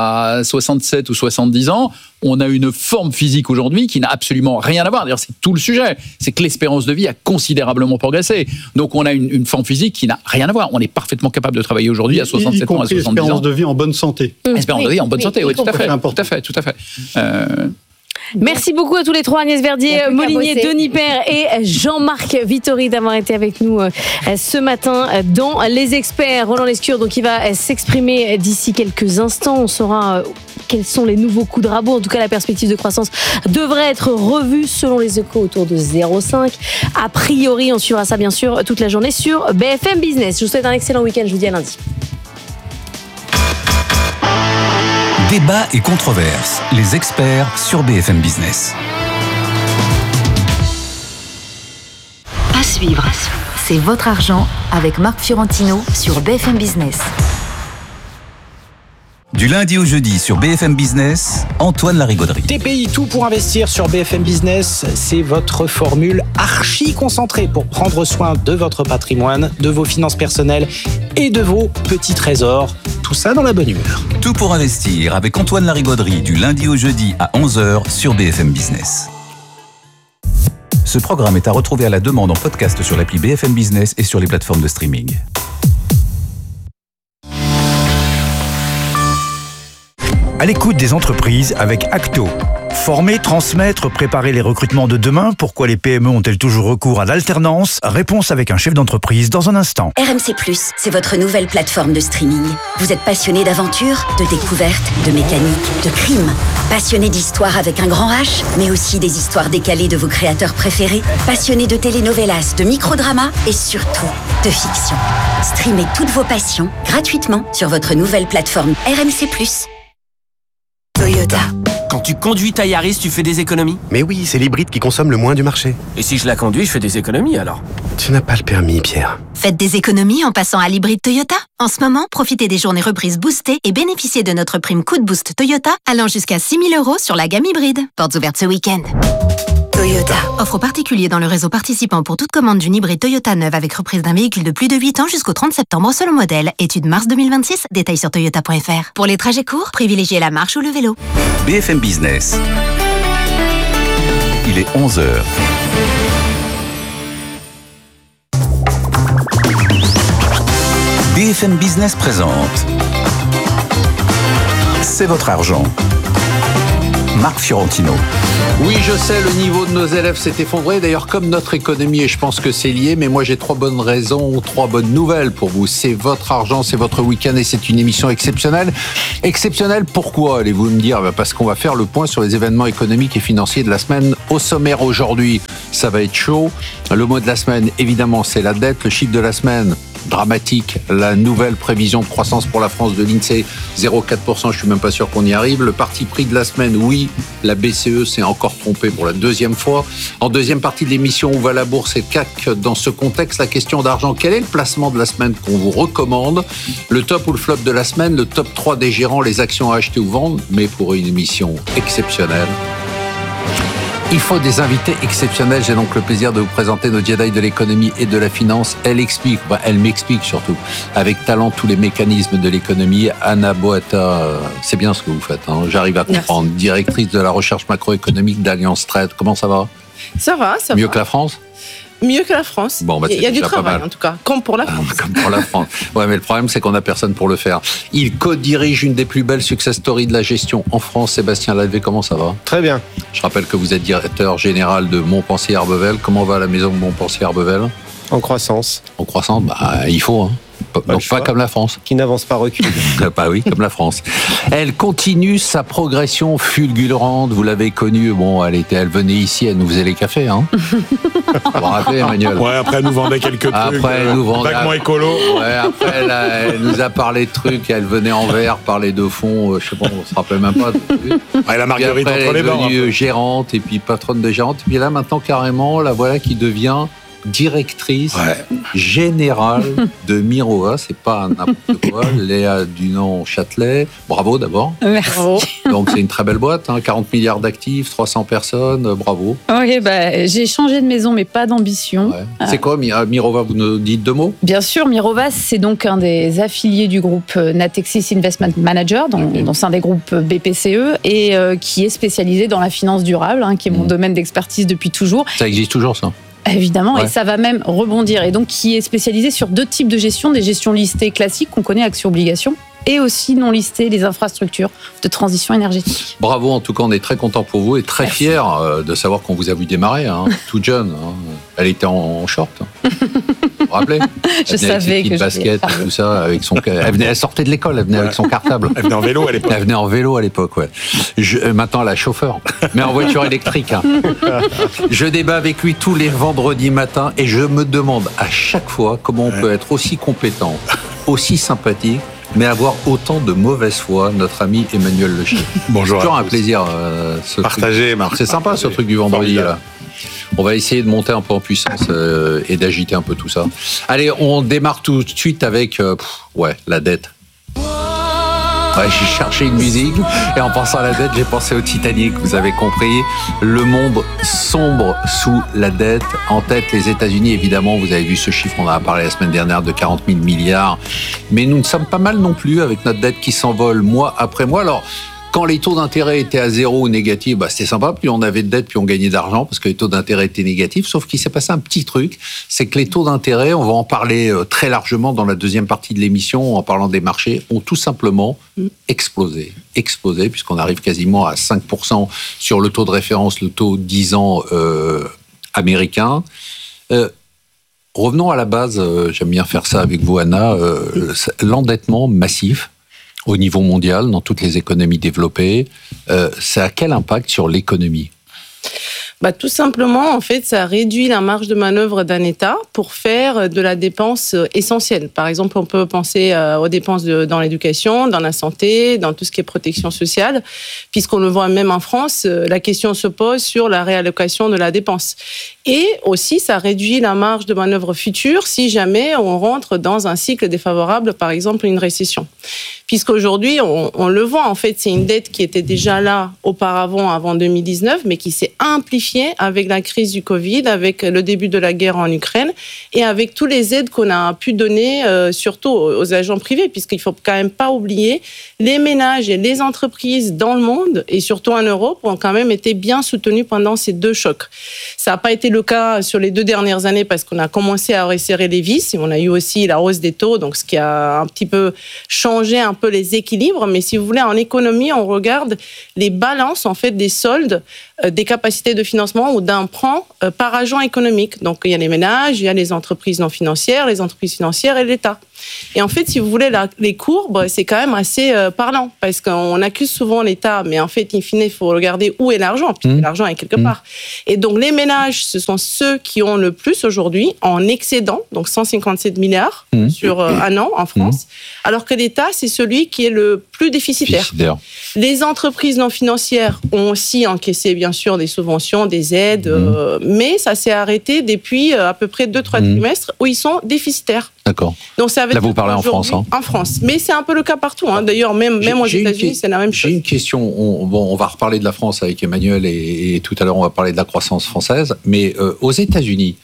à soixante-sept ou soixante-dix ans, on a une forme physique aujourd'hui qui n'a absolument rien à voir. D'ailleurs, c'est tout le sujet. C'est que l'espérance de vie a considérablement progressé. Donc, on a une, une forme physique qui n'a rien à voir. On est parfaitement capable de travailler aujourd'hui à soixante-sept ans, à soixante-dix ans. Espérance de vie en bonne santé. Espérance oui, de vie en bonne oui, santé, oui, oui, tout à fait. Tout à fait, tout à fait. Euh... Merci beaucoup à tous les trois, Agnès Verdier, Molinier, Denis Père et Jean-Marc Vittori, d'avoir été avec nous ce matin dans Les Experts. Roland Lescure, donc, il va s'exprimer d'ici quelques instants. On saura quels sont les nouveaux coups de rabot. En tout cas, la perspective de croissance devrait être revue selon les Échos autour de zéro virgule cinq. A priori, on suivra ça bien sûr toute la journée sur B F M Business. Je vous souhaite un excellent week-end. Je vous dis à lundi. Débat et controverses, les experts sur B F M Business. À suivre, c'est votre argent avec Marc Fiorentino sur B F M Business. Du lundi au jeudi sur B F M Business, Antoine Larigauderie. T P I, tout pour investir sur B F M Business, c'est votre formule archi concentrée pour prendre soin de votre patrimoine, de vos finances personnelles et de vos petits trésors. Tout ça dans la bonne humeur. Tout pour investir avec Antoine Larigauderie du lundi au jeudi à onze heures sur B F M Business. Ce programme est à retrouver à la demande en podcast sur l'appli B F M Business et sur les plateformes de streaming. À l'écoute des entreprises avec Acto. Former, transmettre, préparer les recrutements de demain. Pourquoi les P M E ont-elles toujours recours à l'alternance? Réponse avec un chef d'entreprise dans un instant. R M C plus, c'est votre nouvelle plateforme de streaming. Vous êtes passionné d'aventure, de découverte, de mécanique, de crime. Passionné d'histoire avec un grand H, mais aussi des histoires décalées de vos créateurs préférés. Passionné de telenovelas, de microdramas et surtout de fiction. Streamez toutes vos passions gratuitement sur votre nouvelle plateforme R M C plus. Toyota. Quand tu conduis ta Yaris, tu fais des économies? Mais oui, c'est l'hybride qui consomme le moins du marché. Et si je la conduis, je fais des économies alors? Tu n'as pas le permis, Pierre. Faites des économies en passant à l'hybride Toyota. En ce moment, profitez des journées reprises boostées et bénéficiez de notre prime coup de boost Toyota allant jusqu'à six mille euros sur la gamme hybride. Portes ouvertes ce week-end. Toyota. Offre aux particuliers dans le réseau participant pour toute commande d'une hybride Toyota neuve avec reprise d'un véhicule de plus de huit ans jusqu'au trente septembre selon modèle. Étude mars deux mille vingt-six, détails sur toyota point f r. Pour les trajets courts, privilégiez la marche ou le vélo. B F M Business. Il est onze heures. B F M Business présente C'est votre argent. Marc Fiorentino. Oui, je sais, le niveau de nos élèves s'est effondré, d'ailleurs comme notre économie, et je pense que c'est lié, mais moi j'ai trois bonnes raisons, trois bonnes nouvelles pour vous. C'est votre argent, c'est votre week-end et c'est une émission exceptionnelle. Exceptionnelle, pourquoi, allez-vous me dire? Parce qu'on va faire le point sur les événements économiques et financiers de la semaine. Au sommaire aujourd'hui, ça va être chaud. Le mot de la semaine, évidemment, c'est la dette. Le chiffre de la semaine, dramatique, la nouvelle prévision de croissance pour la France de l'INSEE, zéro virgule quatre pour cent, je suis même pas sûr qu'on y arrive. Le parti pris de la semaine, oui, la B C E s'est encore trompée pour la deuxième fois. En deuxième partie de l'émission, où va la bourse et le C A C? Dans ce contexte, la question d'argent, quel est le placement de la semaine qu'on vous recommande? Le top ou le flop de la semaine, le top trois des gérants, les actions à acheter ou vendre, mais pour une émission exceptionnelle. Il faut des invités exceptionnels. J'ai donc le plaisir de vous présenter nos Jedi de l'économie et de la finance. Elle explique, bah elle m'explique surtout, avec talent, tous les mécanismes de l'économie. Anna Boata, c'est bien ce que vous faites, hein. J'arrive à comprendre. Merci. Directrice de la recherche macroéconomique d'Alliance Trade. Comment ça va? Ça va, ça Mieux va. que la France? Mieux que la France. Bon, bah, il y a du travail, en tout cas, comme pour la France. Comme pour la France. Ouais, mais le problème, c'est qu'on n'a personne pour le faire. Il co-dirige une des plus belles success stories de la gestion en France. Sébastien Lalvé, comment ça va? Très bien. Je rappelle que vous êtes directeur général de Montpensier-Arbevel. Comment va la maison de Montpensier-Arbevel? En croissance. En croissance, bah, il faut, hein. Pas Donc pas comme la France. Qui n'avance pas recule. Bah oui, comme la France. Elle continue sa progression fulgurante. Vous l'avez connue. Bon, elle était, elle venait ici, elle nous faisait les cafés, hein. Vous vous rappelez, Emmanuel? Ouais, après elle nous vendait quelques trucs. Après, elle nous vendait. Vaguement écolo. Ouais, après, elle, a, elle nous a parlé de trucs. Elle venait en verre, parler de fond. Euh, je sais pas, on se rappelle même pas. Ouais, la marguerite après, entre les dents. Elle est devenue gérante et puis patronne de gérante. Et puis là, maintenant, carrément, la voilà qui devient directrice ouais. générale de Mirova, c'est pas n'importe quoi, Léa Dunant-Châtelet. Bravo d'abord. Merci. Donc c'est une très belle boîte, hein, quarante milliards d'actifs, trois cents personnes, bravo. Ok, bah, j'ai changé de maison mais pas d'ambition. Ouais. Ah. C'est quoi Mirova? Vous nous dites deux mots? Bien sûr, Mirova, c'est donc un des affiliés du groupe Natixis Investment Manager, dont, okay. dont c'est un des groupes B P C E et euh, qui est spécialisé dans la finance durable, hein, qui est mon mmh. domaine d'expertise depuis toujours. Ça existe toujours, ça? Évidemment, ouais. Et ça va même rebondir. Et donc, qui est spécialisé sur deux types de gestion, des gestions listées classiques qu'on connaît, actions-obligations, et aussi non listées, les infrastructures de transition énergétique. Bravo, en tout cas, on est très content pour vous et très Merci. fiers de savoir qu'on vous a vu démarrer, hein, toute jeune. Hein. Elle était en short. Hein. Vous vous rappelez? Je savais avec ses petites que baskets et tout ça, avec son. Elle, venait, elle sortait de l'école, elle venait ouais. avec son cartable. Elle venait en vélo à l'époque. Elle venait en vélo à l'époque, ouais. Je, maintenant, elle a chauffeur, mais en voiture électrique. Hein. Je débat avec lui tous les vendredis matins et je me demande à chaque fois comment on peut être aussi compétent, aussi sympathique, mais avoir autant de mauvaise foi, notre ami Emmanuel Lechet. Bonjour. C'est toujours un plaisir. Euh, ce Partagez, Marc. C'est sympa Partagez. ce truc du vendredi là. On va essayer de monter un peu en puissance euh, et d'agiter un peu tout ça. Allez, on démarre tout de suite avec euh, pff, ouais, la dette. Ouais, j'ai cherché une musique et en pensant à la dette, j'ai pensé au Titanic. Vous avez compris, le monde sombre sous la dette. En tête, les États-Unis, évidemment, vous avez vu ce chiffre, on en a parlé la semaine dernière, de quarante mille milliards. Mais nous ne sommes pas mal non plus avec notre dette qui s'envole mois après mois. Alors, quand les taux d'intérêt étaient à zéro ou négatifs, bah, c'était sympa. Plus on avait de dettes, plus on gagnait d'argent parce que les taux d'intérêt étaient négatifs. Sauf qu'il s'est passé un petit truc, c'est que les taux d'intérêt, on va en parler très largement dans la deuxième partie de l'émission en parlant des marchés, ont tout simplement explosé. Explosé puisqu'on arrive quasiment à cinq pour cent sur le taux de référence, le taux dix ans euh, américain. Euh, revenons à la base, euh, j'aime bien faire ça avec vous, Anna, euh, l'endettement massif au niveau mondial, dans toutes les économies développées, euh, ça a quel impact sur l'économie ? Bah, tout simplement, en fait, ça réduit la marge de manœuvre d'un État pour faire de la dépense essentielle. Par exemple, on peut penser aux dépenses de, dans l'éducation, dans la santé, dans tout ce qui est protection sociale, puisqu'on le voit même en France, la question se pose sur la réallocation de la dépense. Et aussi, ça réduit la marge de manœuvre future si jamais on rentre dans un cycle défavorable, par exemple une récession. Puisqu'aujourd'hui, on, on le voit, en fait, c'est une dette qui était déjà là auparavant, avant deux mille dix-neuf, mais qui s'est amplifiée avec la crise du Covid, avec le début de la guerre en Ukraine et avec toutes les aides qu'on a pu donner, euh, surtout aux agents privés, puisqu'il ne faut quand même pas oublier, les ménages et les entreprises dans le monde, et surtout en Europe, ont quand même été bien soutenus pendant ces deux chocs. Ça n'a pas été le cas sur les deux dernières années parce qu'on a commencé à resserrer les vis et on a eu aussi la hausse des taux, donc ce qui a un petit peu changé un peu les équilibres. Mais si vous voulez, en économie, on regarde les balances en fait des soldes, euh, des capacités de financement ou d'emprunt euh, par agent économique. Donc il y a les ménages, il y a les entreprises non financières, les entreprises financières et l'État. Et en fait, si vous voulez, la, les courbes, c'est quand même assez euh, parlant parce qu'on accuse souvent l'État, mais en fait, in fine, il faut regarder où est l'argent, puisque mmh. l'argent est quelque mmh. part. Et donc, les ménages, ce sont ceux qui ont le plus aujourd'hui en excédent, donc cent cinquante-sept milliards mmh. sur euh, un an en France, mmh. alors que l'État, c'est celui qui est le plus déficitaire. déficitaire. Les entreprises non financières ont aussi encaissé, bien sûr, des subventions, des aides, mmh. euh, mais ça s'est arrêté depuis euh, à peu près deux trois mmh. trimestres où ils sont déficitaires. D'accord. Donc ça veut Là, vous parlez en France. Hein. En France. Mais c'est un peu le cas partout. Hein. D'ailleurs, même, même aux États-Unis, c'est la même chose. J'ai une question. On, bon, on va reparler de la France avec Emmanuel et, et tout à l'heure, on va parler de la croissance française. Mais euh, aux États-Unis,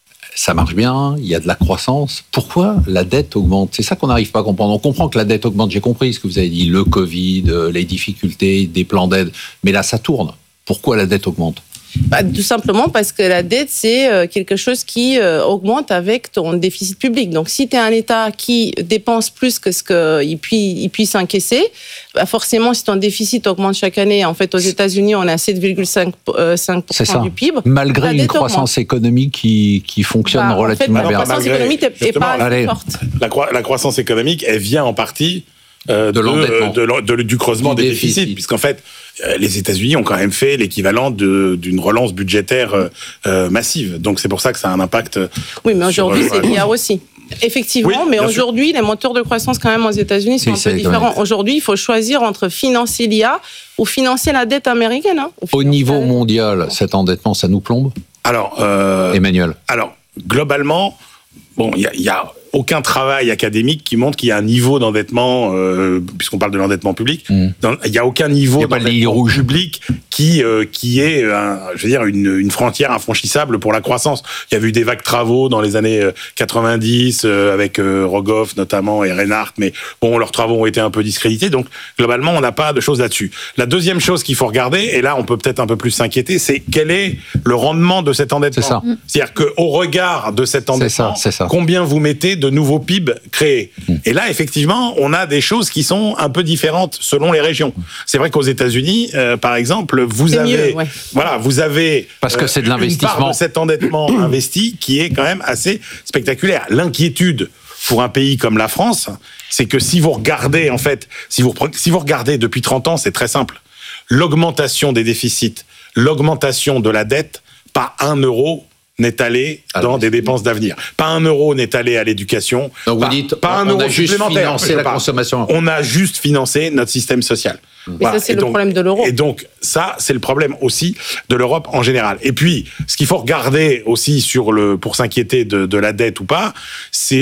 ça marche bien, il y a de la croissance. Pourquoi la dette augmente ? C'est ça qu'on n'arrive pas à comprendre. On comprend que la dette augmente. J'ai compris ce que vous avez dit, le Covid, les difficultés, des plans d'aide. Mais là, ça tourne. Pourquoi la dette augmente ? Bah, tout simplement parce que la dette, c'est quelque chose qui augmente avec ton déficit public. Donc, si tu es un État qui dépense plus que ce qu'il puisse, il puisse encaisser, bah forcément, si ton déficit augmente chaque année, en fait, aux États-Unis, on est à sept virgule cinq pour cent du P I B. Malgré une croissance augmente. économique qui, qui fonctionne bah, relativement en fait, bien. La croissance Malgré, économique n'est pas assez forte. La, cro- la croissance économique, elle vient en partie Euh, de, de, de, de, du creusement du des déficits, déficit. puisqu'en fait, euh, les États-Unis ont quand même fait l'équivalent de, d'une relance budgétaire euh, massive. Donc c'est pour ça que ça a un impact. Oui, mais aujourd'hui, sur, c'est l'I A aussi. Effectivement, oui, mais aujourd'hui, sûr. les moteurs de croissance quand même aux États-Unis sont oui, un peu différents. Aujourd'hui, il faut choisir entre financer l'I A ou financer la dette américaine. Hein, Au niveau mondial, cet endettement, ça nous plombe ? Alors, euh, Emmanuel. Alors, globalement, bon, il y a, y a aucun travail académique qui montre qu'il y a un niveau d'endettement, euh, puisqu'on parle de l'endettement public, mmh. dans, il n'y a aucun niveau a d'endettement public qui, euh, qui est, un, je veux dire, une, une frontière infranchissable pour la croissance. Il y a eu des vagues travaux dans les années quatre-vingt-dix, euh, avec euh, Rogoff notamment et Reinhardt, mais bon, leurs travaux ont été un peu discrédités, donc globalement, on n'a pas de choses là-dessus. La deuxième chose qu'il faut regarder, et là, on peut peut-être un peu plus s'inquiéter, c'est quel est le rendement de cet endettement. C'est ça. C'est-à-dire qu'au regard de cet endettement, c'est ça, c'est ça. combien vous mettez de nouveaux P I B créés. Mmh. Et là, effectivement, on a des choses qui sont un peu différentes selon les régions. C'est vrai qu'aux États-Unis, euh, par exemple, vous c'est avez, mieux, ouais. voilà, vous avez parce que euh, c'est de l'investissement, une part de cet endettement investi qui est quand même assez spectaculaire. L'inquiétude pour un pays comme la France, c'est que si vous regardez, en fait, si vous si vous regardez depuis trente ans, c'est très simple. L'augmentation des déficits, l'augmentation de la dette, pas un euro n'est allé dans Alors, des dépenses d'avenir. Pas un euro n'est allé à l'éducation. Donc pas, vous dites, pas un on euro a juste supplémentaire. financé la consommation. On a juste financé notre système social. Mais voilà. ça, c'est et le donc, problème de l'euro. Et donc, ça, c'est le problème aussi de l'Europe en général. Et puis, ce qu'il faut regarder aussi sur le, pour s'inquiéter de, de la dette ou pas, c'est ce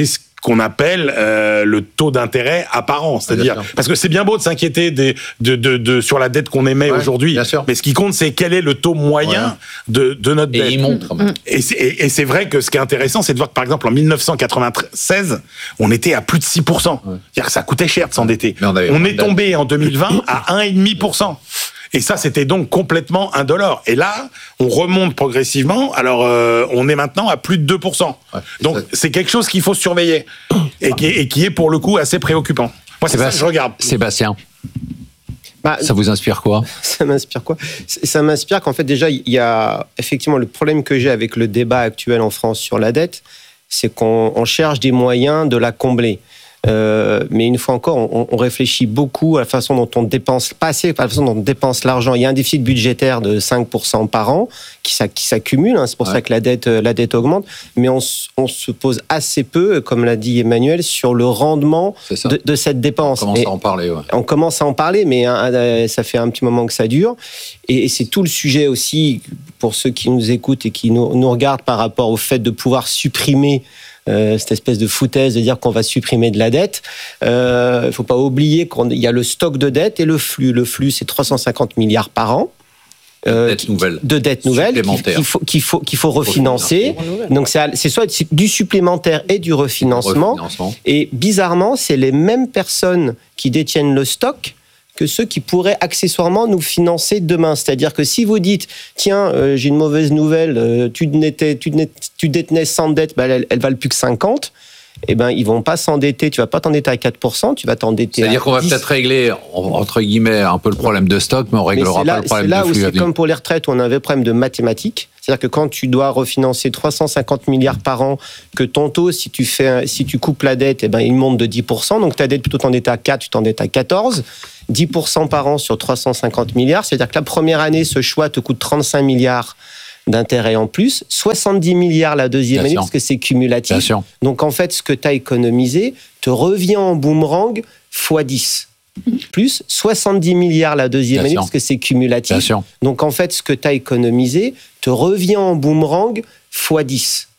qu'on appelle euh, le taux d'intérêt apparent. C'est-à-dire, parce que c'est bien beau de s'inquiéter des, de, de, de, sur la dette qu'on émet ouais, aujourd'hui, mais ce qui compte, c'est quel est le taux moyen ouais. de, de notre dette. Et il monte quand même. Et c'est, et, et c'est vrai que ce qui est intéressant, c'est de voir que, par exemple, en dix-neuf cent quatre-vingt-seize, on était à plus de six pour cent. Ouais. C'est-à-dire que ça coûtait cher de s'endetter. On, on est tombé en deux mille vingt à un virgule cinq pour cent. Et ça, c'était donc complètement indolore. Et là, on remonte progressivement. Alors, euh, on est maintenant à plus de deux pour cent. Ouais, donc, ça... c'est quelque chose qu'il faut surveiller et qui, est, et qui est, pour le coup, assez préoccupant. Moi, c'est ça que je regarde. Sébastien, bah, ça vous inspire quoi ? Ça m'inspire quoi ? Ça m'inspire qu'en fait, déjà, il y a effectivement le problème que j'ai avec le débat actuel en France sur la dette, c'est qu'on on cherche des moyens de la combler. Euh, mais une fois encore, on, on réfléchit beaucoup à la façon dont on dépense, pas assez, à la façon dont on dépense l'argent. Il y a un déficit budgétaire de cinq pour cent par an qui, qui s'accumule, hein, c'est pour ouais. ça que la dette, la dette augmente, mais on, on se pose assez peu, comme l'a dit Emmanuel, sur le rendement de, de cette dépense. On commence et à en parler. Ouais. On commence à en parler, mais hein, ça fait un petit moment que ça dure. Et, et c'est tout le sujet aussi, pour ceux qui nous écoutent et qui nous, nous regardent par rapport au fait de pouvoir supprimer Euh, cette espèce de foutaise de dire qu'on va supprimer de la dette. Il euh, ne faut pas oublier qu'il y a le stock de dette et le flux. Le flux, c'est trois cent cinquante milliards par an. Euh, dette nouvelle. De dettes nouvelles qu'il faut, qu'il faut, qu'il faut refinancer. Donc, c'est, c'est soit du supplémentaire et du refinancement. refinancement. Et bizarrement, c'est les mêmes personnes qui détiennent le stock que ceux qui pourraient accessoirement nous financer demain. C'est-à-dire que si vous dites, tiens, euh, j'ai une mauvaise nouvelle, euh, tu, n'étais, tu, tu détenais cent dettes, ben, elle, elle valent plus que cinquante, eh ben, ils vont pas s'endetter, tu vas pas t'endetter à quatre pour cent, tu vas t'endetter à C'est-à-dire qu'on va dix. Peut-être régler, entre guillemets, un peu le problème de stock, mais on réglera mais pas là, le problème de flux. C'est là où c'est comme pour les retraites où on avait un problème de mathématiques. C'est-à-dire que quand tu dois refinancer trois cent cinquante milliards par an, que ton taux, si tu, fais, si tu coupes la dette, eh ben, il monte de dix pour cent. Donc ta dette, plutôt t'endetter à quatre, tu t'endettes à quatorze. dix pour cent par an sur trois cent cinquante milliards. C'est-à-dire que la première année, ce choix te coûte trente-cinq milliards d'intérêts en plus, soixante-dix milliards la deuxième Bien année, sûr. Parce que c'est cumulatif. Donc en fait, ce que tu as économisé te revient en boomerang fois dix. Plus soixante-dix milliards la deuxième Bien année, sûr. Parce que c'est cumulatif. Donc en fait, ce que tu as économisé te revient en boomerang fois dix.